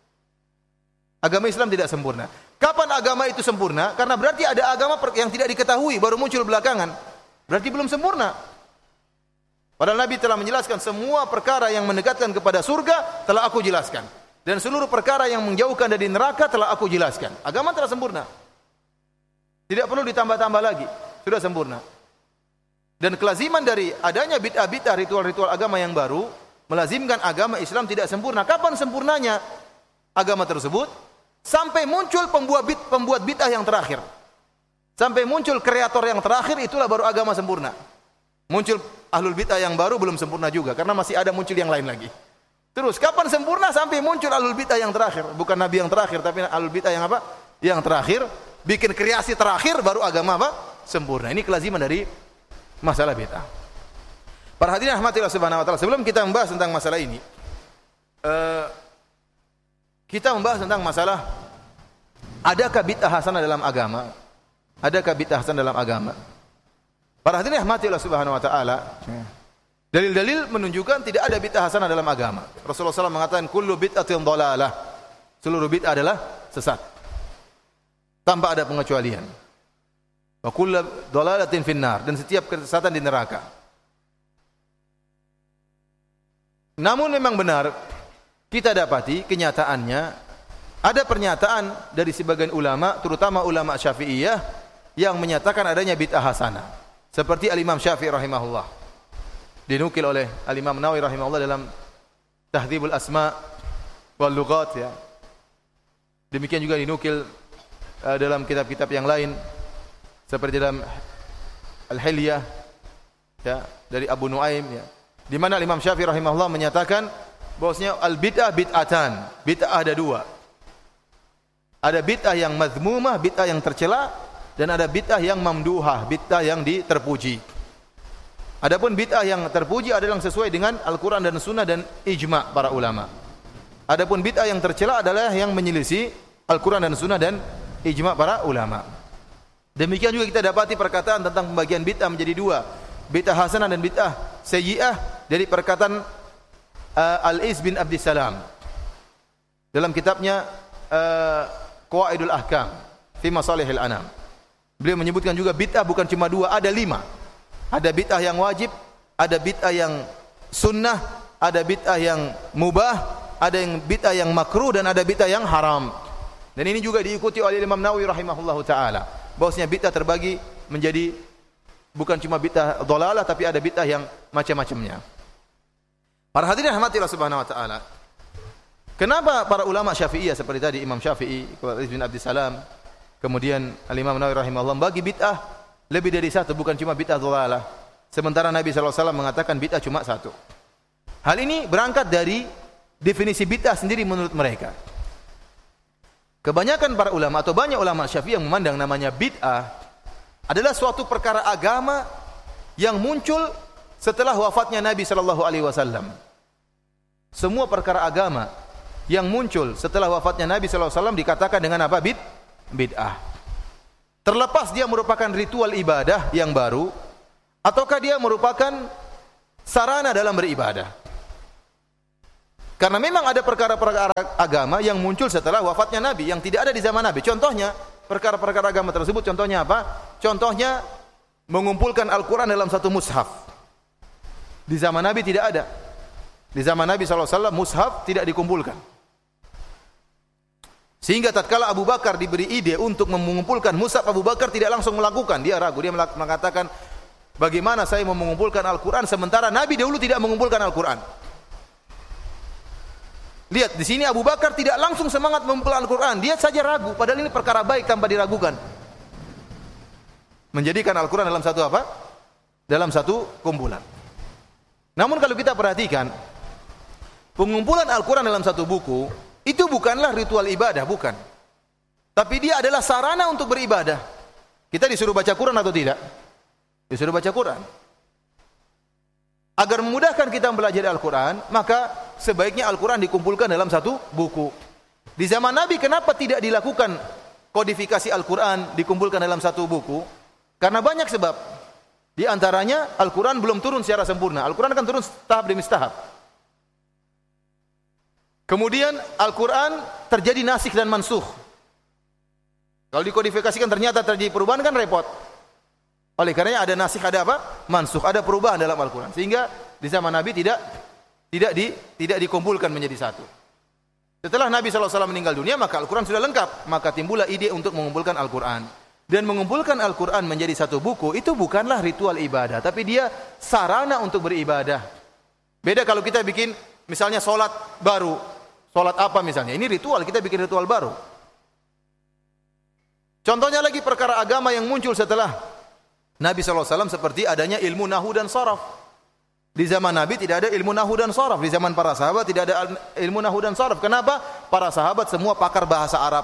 Agama Islam tidak sempurna. Kapan agama itu sempurna? Karena berarti ada agama yang tidak diketahui baru muncul belakangan. Berarti belum sempurna. Padahal Nabi telah menjelaskan semua perkara yang mendekatkan kepada surga telah aku jelaskan, dan seluruh perkara yang menjauhkan dari neraka telah aku jelaskan. Agama telah sempurna. Tidak perlu ditambah-tambah lagi. Sudah sempurna. Dan kelaziman dari adanya bid'ah-bid'ah ritual-ritual agama yang baru melazimkan agama Islam tidak sempurna. Kapan sempurnanya agama tersebut? Sampai muncul pembuat bid, pembuat bid'ah yang terakhir. Sampai muncul kreator yang terakhir, itulah baru agama sempurna. Muncul ahlul bid'ah yang baru belum sempurna juga, karena masih ada muncul yang lain lagi. Terus kapan sempurna? Sampai muncul ahlul bid'ah yang terakhir. Bukan nabi yang terakhir, tapi ahlul bid'ah yang apa? Yang terakhir. Bikin kreasi terakhir, baru agama apa? Sempurna. Ini kelaziman dari masalah bid'ah. Para hadirin rahmatillah subhanahu wa ta'ala, sebelum kita membahas tentang masalah ini, uh, kita membahas tentang masalah adakah bid'ah hasanah dalam agama? Adakah bid'ah hasanah dalam agama? Para hadirin rahmatillah subhanahu wa ta'ala, dalil-dalil menunjukkan tidak ada bid'ah hasanah dalam agama. Rasulullah shallallahu alaihi wasallam mengatakan kullu bid'atin dhalalah. Seluruh bid'ah adalah sesat, tanpa ada pengecualian. Wa kullu dhalalatin finnar, dan setiap kesesatan di neraka. Namun memang benar kita dapati kenyataannya ada pernyataan dari sebagian ulama, terutama ulama Syafi'iyah, yang menyatakan adanya bid'ah hasanah. Seperti Al-Imam Syafi'i rahimahullah. Dinukil oleh Al-Imam Nawawi rahimahullah dalam Tahdzibul Asma' wal Lughat, ya. Demikian juga dinukil uh, dalam kitab-kitab yang lain seperti dalam Al-Hilyah, ya, dari Abu Nuaim, ya. Di mana Imam Syafi'i rahimahullah menyatakan bahwasanya al-bid'ah bid'atan. Bid'ah ada dua. Ada bid'ah yang mazmumah, bid'ah yang tercela, dan ada bid'ah yang mamduhah, bid'ah yang terpuji. Adapun bid'ah yang terpuji adalah yang sesuai dengan Al-Qur'an dan Sunnah dan ijma' para ulama. Adapun bid'ah yang tercela adalah yang menyelisih Al-Qur'an dan Sunnah dan ijma' para ulama. Demikian juga kita dapati perkataan tentang pembagian bid'ah menjadi dua, bid'ah hasanah dan bid'ah sayyi'ah, dari perkataan uh, Al-Iz bin Abdissalam dalam kitabnya uh, Qawaidul Ahkam fi Masalihil Anam. Beliau menyebutkan juga bid'ah bukan cuma dua, ada lima. Ada bid'ah yang wajib, ada bid'ah yang sunnah, ada bid'ah yang mubah, ada yang bid'ah yang makruh, dan ada bid'ah yang haram. Dan ini juga diikuti oleh Imam Nawawi rahimahullahu taala. Bahwasanya bid'ah terbagi menjadi bukan cuma bid'ah dhalalah, tapi ada bid'ah yang macam-macamnya. Para hadirin rahmatillah subhanahu wa ta'ala, kenapa para ulama Syafi'iyah seperti tadi Imam Syafi'i, Al-Iz bin Abdissalam, kemudian Al-Imam Nawawi rahimahullah bagi bid'ah lebih dari satu, bukan cuma bid'ah dhalalah, sementara Nabi sallallahu alaihi wasallam mengatakan bid'ah cuma satu. Hal ini berangkat dari definisi bid'ah sendiri menurut mereka. Kebanyakan para ulama atau banyak ulama Syafi'i yang memandang namanya bid'ah adalah suatu perkara agama yang muncul setelah wafatnya Nabi sallallahu alaihi wasallam. Semua perkara agama yang muncul setelah wafatnya Nabi sallallahu alaihi wasallam dikatakan dengan apa? Bid bid'ah. Terlepas dia merupakan ritual ibadah yang baru ataukah dia merupakan sarana dalam beribadah? Karena memang ada perkara-perkara agama yang muncul setelah wafatnya Nabi yang tidak ada di zaman Nabi. Contohnya, perkara-perkara agama tersebut contohnya apa? Contohnya mengumpulkan Al-Quran dalam satu mushaf. Di zaman Nabi tidak ada. Di zaman Nabi shallallahu alaihi wasallam mushaf tidak dikumpulkan. Sehingga tatkala Abu Bakar diberi ide untuk mengumpulkan mushaf, Abu Bakar tidak langsung melakukan. Dia ragu, dia mengatakan, bagaimana saya mau mengumpulkan Al-Quran sementara Nabi dahulu tidak mengumpulkan Al-Quran. Lihat, di sini Abu Bakar tidak langsung semangat mengumpulkan Al-Quran. Dia saja ragu, padahal ini perkara baik tanpa diragukan. Menjadikan Al-Quran dalam satu apa? Dalam satu kumpulan. Namun kalau kita perhatikan, pengumpulan Al-Quran dalam satu buku, itu bukanlah ritual ibadah, bukan. Tapi dia adalah sarana untuk beribadah. Kita disuruh baca Quran atau tidak? Disuruh baca Quran. Agar memudahkan kita belajar Al-Quran, maka sebaiknya Al-Quran dikumpulkan dalam satu buku. Di zaman Nabi kenapa tidak dilakukan kodifikasi Al-Quran dikumpulkan dalam satu buku? Karena banyak sebab. Di antaranya Al-Quran belum turun secara sempurna. Al-Quran akan turun tahap demi tahap. Kemudian Al-Quran terjadi nasikh dan mansukh. Kalau dikodifikasikan ternyata terjadi perubahan kan repot. Oleh karenanya ada nasikh, ada apa? Mansukh, ada perubahan dalam Al-Quran. Sehingga di zaman Nabi tidak tidak di, tidak dikumpulkan menjadi satu. Setelah Nabi shallallahu alaihi wasallam meninggal dunia, maka Al-Quran sudah lengkap. Maka timbullah ide untuk mengumpulkan Al-Quran. Dan mengumpulkan Al-Quran menjadi satu buku, itu bukanlah ritual ibadah. Tapi dia sarana untuk beribadah. Beda kalau kita bikin, misalnya solat baru. Solat apa misalnya? Ini ritual, kita bikin ritual baru. Contohnya lagi perkara agama yang muncul setelah Nabi shallallahu alaihi wasallam seperti adanya ilmu nahu dan sharaf. Di zaman Nabi tidak ada ilmu nahu dan sharaf. Di zaman para sahabat tidak ada ilmu nahu dan sharaf. Kenapa? Para sahabat semua pakar bahasa Arab.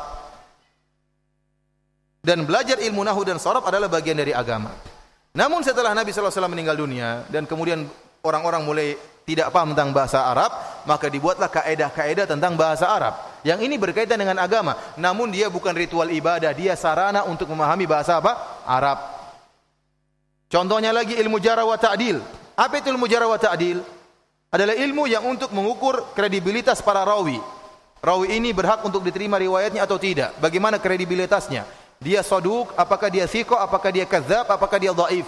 Dan belajar ilmu nahu dan sharaf adalah bagian dari agama. Namun setelah Nabi shallallahu alaihi wasallam meninggal dunia dan kemudian orang-orang mulai tidak paham tentang bahasa Arab, maka dibuatlah kaedah-kaedah tentang bahasa Arab. Yang ini berkaitan dengan agama. Namun dia bukan ritual ibadah, dia sarana untuk memahami bahasa apa? Arab. Contohnya lagi ilmu jarh wa ta'dil. Apa itu ilmu jarh wa ta'dil? Adalah ilmu yang untuk mengukur kredibilitas para rawi. Rawi ini berhak untuk diterima riwayatnya atau tidak. Bagaimana kredibilitasnya? Dia saduq, apakah dia thiqah, apakah dia kadzdzab, apakah dia dhaif.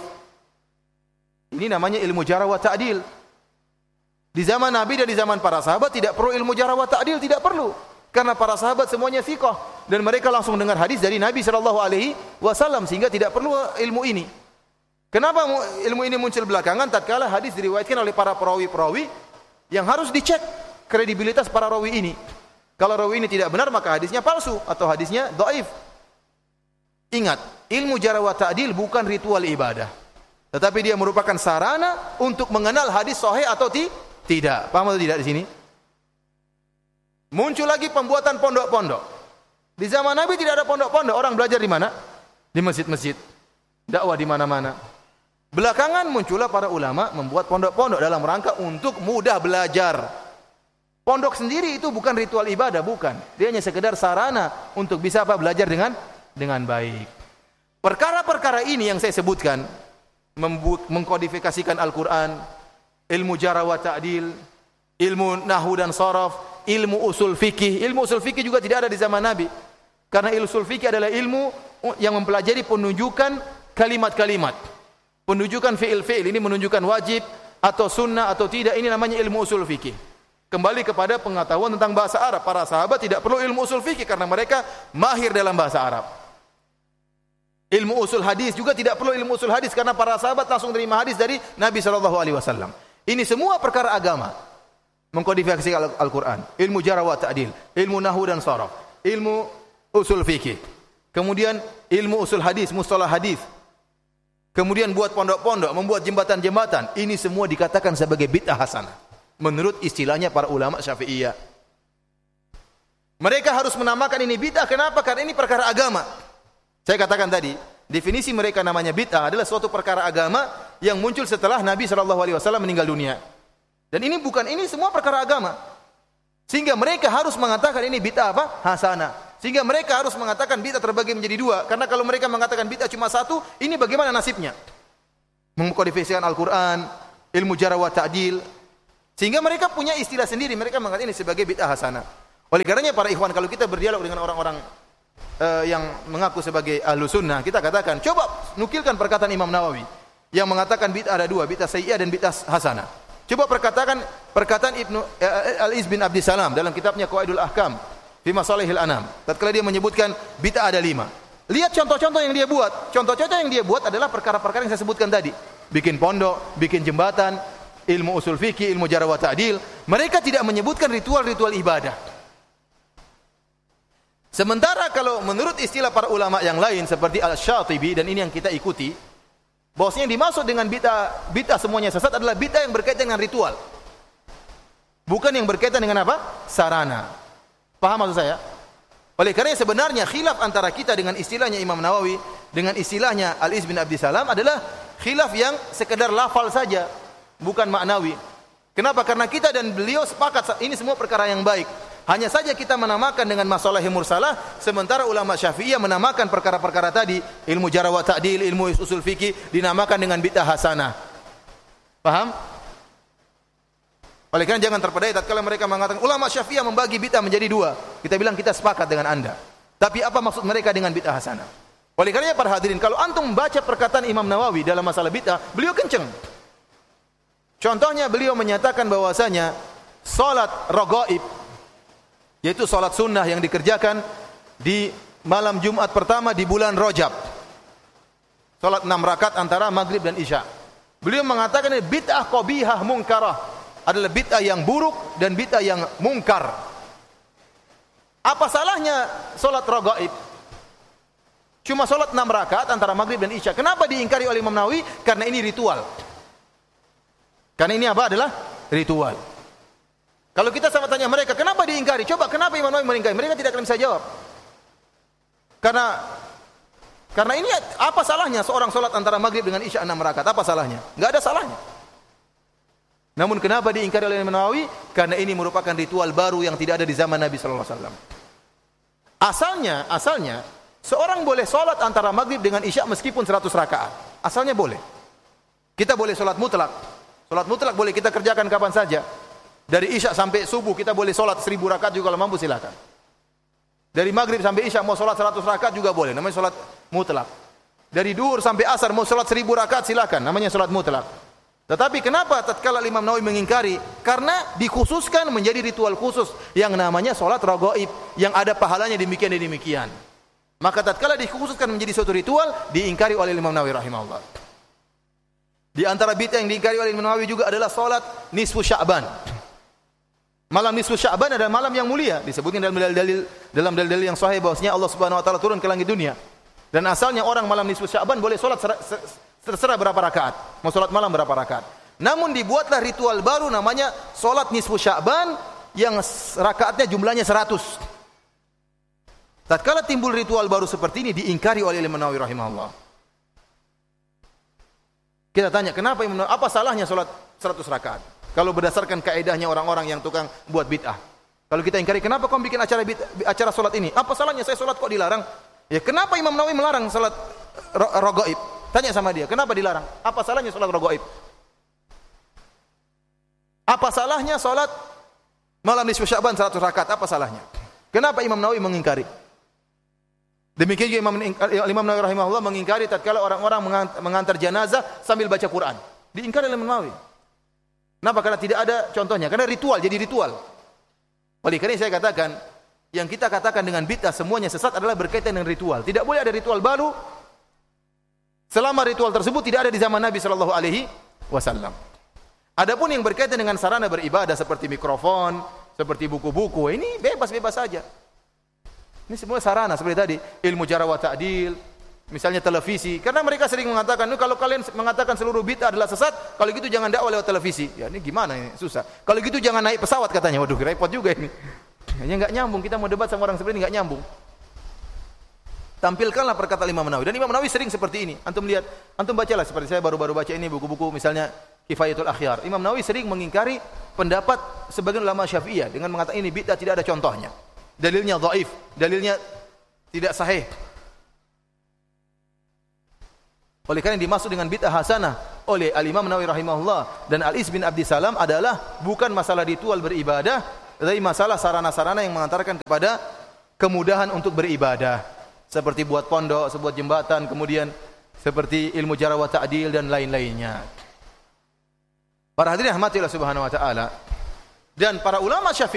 Ini namanya ilmu jarh wa ta'dil. Di zaman Nabi dan di zaman para sahabat tidak perlu ilmu jarh wa ta'dil, tidak perlu. Karena para sahabat semuanya thiqah dan mereka langsung dengar hadis dari Nabi sallallahu alaihi wasallam sehingga tidak perlu ilmu ini. Kenapa ilmu ini muncul belakangan? Tatkala hadis diriwayatkan oleh para perawi-perawi yang harus dicek kredibilitas para rawi ini. Kalau rawi ini tidak benar, maka hadisnya palsu atau hadisnya dhaif. Ingat, ilmu jarh wa ta'dil bukan ritual ibadah, tetapi dia merupakan sarana untuk mengenal hadis sahih atau ti tidak. Paham atau tidak di sini? Muncul lagi pembuatan pondok-pondok. Di zaman Nabi tidak ada pondok-pondok. Orang belajar di mana? Di masjid-masjid. Dakwah di mana-mana. Belakangan muncullah para ulama membuat pondok-pondok dalam rangka untuk mudah belajar. Pondok sendiri itu bukan ritual ibadah, bukan. Dia hanya sekedar sarana untuk bisa apa? Belajar dengan dengan baik. Perkara-perkara ini yang saya sebutkan, mengkodifikasikan Al-Quran, ilmu jarh wa ta'dil, ilmu nahwu dan sharaf, ilmu usul fikih. Ilmu usul fikih juga tidak ada di zaman Nabi. Karena ilmu usul fikih adalah ilmu yang mempelajari penunjukan kalimat-kalimat. Penunjukan fi'il-fi'il ini menunjukkan wajib atau sunnah atau tidak, ini namanya ilmu usul fikih. Kembali kepada pengetahuan tentang bahasa Arab. Para sahabat tidak perlu ilmu usul fikih karena mereka mahir dalam bahasa Arab. Ilmu usul hadis juga tidak perlu ilmu usul hadis karena para sahabat langsung terima hadis dari Nabi shallallahu alaihi wasallam. Ini semua perkara agama. Mengkodifikasi Al-Quran, ilmu jarh wa ta'dil, ilmu nahwu dan sharaf, ilmu usul fikih. Kemudian ilmu usul hadis, mustalah hadis. Kemudian buat pondok-pondok, membuat jembatan-jembatan. Ini semua dikatakan sebagai bid'ah hasanah menurut istilahnya para ulama Syafi'iyah. Mereka harus menamakan ini bid'ah. Kenapa? Karena ini perkara agama. Saya katakan tadi, definisi mereka namanya bid'ah adalah suatu perkara agama yang muncul setelah Nabi shallallahu alaihi wasallam meninggal dunia. Dan ini bukan, ini semua perkara agama. Sehingga mereka harus mengatakan ini bid'ah apa? Hasanah. Sehingga mereka harus mengatakan bid'ah terbagi menjadi dua. Karena kalau mereka mengatakan bid'ah cuma satu, ini bagaimana nasibnya? mengkodifikasikan Al-Qur'an, ilmu jarh wa ta'dil. Sehingga mereka punya istilah sendiri, mereka mengatakan ini sebagai bid'ah hasanah. Oleh karenanya para ikhwan, kalau kita berdialog dengan orang-orang uh, yang mengaku sebagai ahlu sunnah, kita katakan, coba nukilkan perkataan Imam Nawawi yang mengatakan bid'ah ada dua, bid'ah sayyi'ah dan bid'ah hasanah. Coba perkatakan perkataan Ibnu uh, Al-Iz bin Abdissalam dalam kitabnya Qawaidul Ahkam fi Masalihil Anam. Tatkala dia menyebutkan bid'ah ada lima. Lihat contoh-contoh yang dia buat. Contoh-contoh yang dia buat adalah perkara-perkara yang saya sebutkan tadi. Bikin pondok, bikin jembatan, ilmu usul fikih, ilmu jarh wa ta'dil. Mereka tidak menyebutkan ritual-ritual ibadah. Sementara kalau menurut istilah para ulama yang lain seperti Al-Syatibi, dan ini yang kita ikuti, bahwasanya yang dimaksud dengan bid'ah, bid'ah semuanya sesat adalah bid'ah yang berkaitan dengan ritual. Bukan yang berkaitan dengan apa? Sarana. Paham maksud saya? Oleh karena sebenarnya khilaf antara kita dengan istilahnya Imam Nawawi dengan istilahnya Al-Iz bin Abdissalam adalah khilaf yang sekedar lafal saja, bukan maknawi. Kenapa? Karena kita dan beliau sepakat ini semua perkara yang baik. Hanya saja kita menamakan dengan masalah mursalah, sementara ulama Syafi'iyah menamakan perkara-perkara tadi, ilmu jarh wa ta'dil, ilmu usul fikih dinamakan dengan bid'ah hasanah. Paham? Oleh karena jangan terpedaya tatkala mereka mengatakan ulama Syafi'iyah membagi bid'ah menjadi dua. Kita bilang kita sepakat dengan Anda. Tapi apa maksud mereka dengan bid'ah hasanah? Oleh karena para hadirin, kalau antum membaca perkataan Imam Nawawi dalam masalah bid'ah, beliau kenceng. Contohnya beliau menyatakan bahwasanya salat raghaib, yaitu salat sunnah yang dikerjakan di malam Jumat pertama di bulan Rajab. Salat enam rakaat antara maghrib dan isya. Beliau mengatakan ini bid'ah qabihah munkarah. Adalah bid'ah yang buruk dan bid'ah yang mungkar. Apa salahnya salat raghaib? Cuma salat enam rakaat antara maghrib dan isya. Kenapa diingkari oleh Imam Nawawi? Karena ini ritual. Karena ini apa? Adalah ritual. Kalau kita sama tanya mereka, kenapa diingkari? Coba kenapa Imam Nawawi mengingkari? Mereka tidak akan bisa jawab. Karena karena ini apa salahnya seorang salat antara maghrib dengan isya enam rakaat? Apa salahnya? Enggak ada salahnya. Namun kenapa diingkari oleh Imam Nawawi? Karena ini merupakan ritual baru yang tidak ada di zaman Nabi sallallahu alaihi wasallam. Asalnya, asalnya seorang boleh salat antara maghrib dengan isya meskipun seratus rakaat. Asalnya boleh. Kita boleh salat mutlak. Salat mutlak boleh kita kerjakan kapan saja. Dari isya sampai subuh kita boleh salat seribu rakaat juga kalau mampu silakan. Dari maghrib sampai isya mau salat seratus rakaat juga boleh, namanya salat mutlak. Dari duhur sampai asar mau salat seribu rakaat silakan, namanya salat mutlak. Tetapi kenapa tatkala Imam Nawawi mengingkari? Karena dikhususkan menjadi ritual khusus yang namanya salat raghaib yang ada pahalanya demikian dan demikian. Maka tatkala dikhususkan menjadi suatu ritual diingkari oleh Imam Nawawi rahimahullah. Di antara bid'ah yang diingkari oleh Imam Nawawi juga adalah salat nisfu Sya'ban. Malam nisfu Sya'ban adalah malam yang mulia, disebutkan dalam dalil-dalil dalam dalil-dalil yang sahih bahwasanya Allah Subhanahu wa taala turun ke langit dunia. Dan asalnya orang malam nisfu Sya'ban boleh salat terserah berapa rakaat, mau salat malam berapa rakaat. Namun dibuatlah ritual baru namanya salat nisfu Sya'ban yang rakaatnya jumlahnya seratus. Tatkala timbul ritual baru seperti ini diingkari oleh Imam Nawawi rahimahullah. Kita tanya, kenapa Imam Nawawi, apa salahnya salat seratus rakaat? Kalau berdasarkan kaedahnya orang-orang yang tukang buat bid'ah. Kalau kita ingkari, kenapa kau bikin acara acara salat ini? Apa salahnya saya salat kok dilarang? Ya kenapa Imam Nawawi melarang salat raghaib? Tanya sama dia, kenapa dilarang? Apa salahnya salat raghaib? Apa salahnya salat malam nisfu Sya'ban seratus rakaat? Apa salahnya? Kenapa Imam Nawawi mengingkari? Demikian juga Imam, Imam Nawawi rahimahullah mengingkari tatkala orang-orang mengantar jenazah sambil baca Quran. Diingkari oleh Imam Nawawi. Kenapa? Karena tidak ada contohnya. Karena ritual, jadi ritual. Oleh karena saya katakan, yang kita katakan dengan bid'ah semuanya sesat adalah berkaitan dengan ritual. Tidak boleh ada ritual baru selama ritual tersebut tidak ada di zaman Nabi sallallahu alaihi wasallam. Adapun yang berkaitan dengan sarana beribadah seperti mikrofon, seperti buku-buku, ini bebas-bebas saja. Ini semua sarana seperti tadi, ilmu jarh wa ta'dil, misalnya televisi. Karena mereka sering mengatakan, kalau kalian mengatakan seluruh bid'ah adalah sesat, kalau gitu jangan dakwah lewat televisi. Ya ini gimana ini? Susah. Kalau gitu jangan naik pesawat katanya. Waduh, repot juga ini. Hanya enggak nyambung, kita mau debat sama orang seperti ini enggak nyambung. Tampilkanlah perkataan Imam Nawawi. Dan Imam Nawawi sering seperti ini. Antum lihat, antum bacalah seperti saya baru-baru baca ini buku-buku misalnya Kifayatul Akhyar. Imam Nawawi sering mengingkari pendapat sebagian ulama Syafi'iyah dengan mengatakan ini bid'ah tidak ada contohnya. Dalilnya dhaif, dalilnya tidak sahih. Oleh karena yang dimaksud dengan bid'ah hasanah oleh Al-Imam Nawawi rahimahullah dan Al-Is bin Abdi Salam adalah bukan masalah ritual beribadah, tetapi masalah sarana-sarana yang mengantarkan kepada kemudahan untuk beribadah. Seperti buat pondok, sebuah jembatan, kemudian seperti ilmu jarh wa ta'dil dan lain-lainnya. Para hadirin rahmatillah subhanahu wa ta'ala. Dan para ulama Syafi'i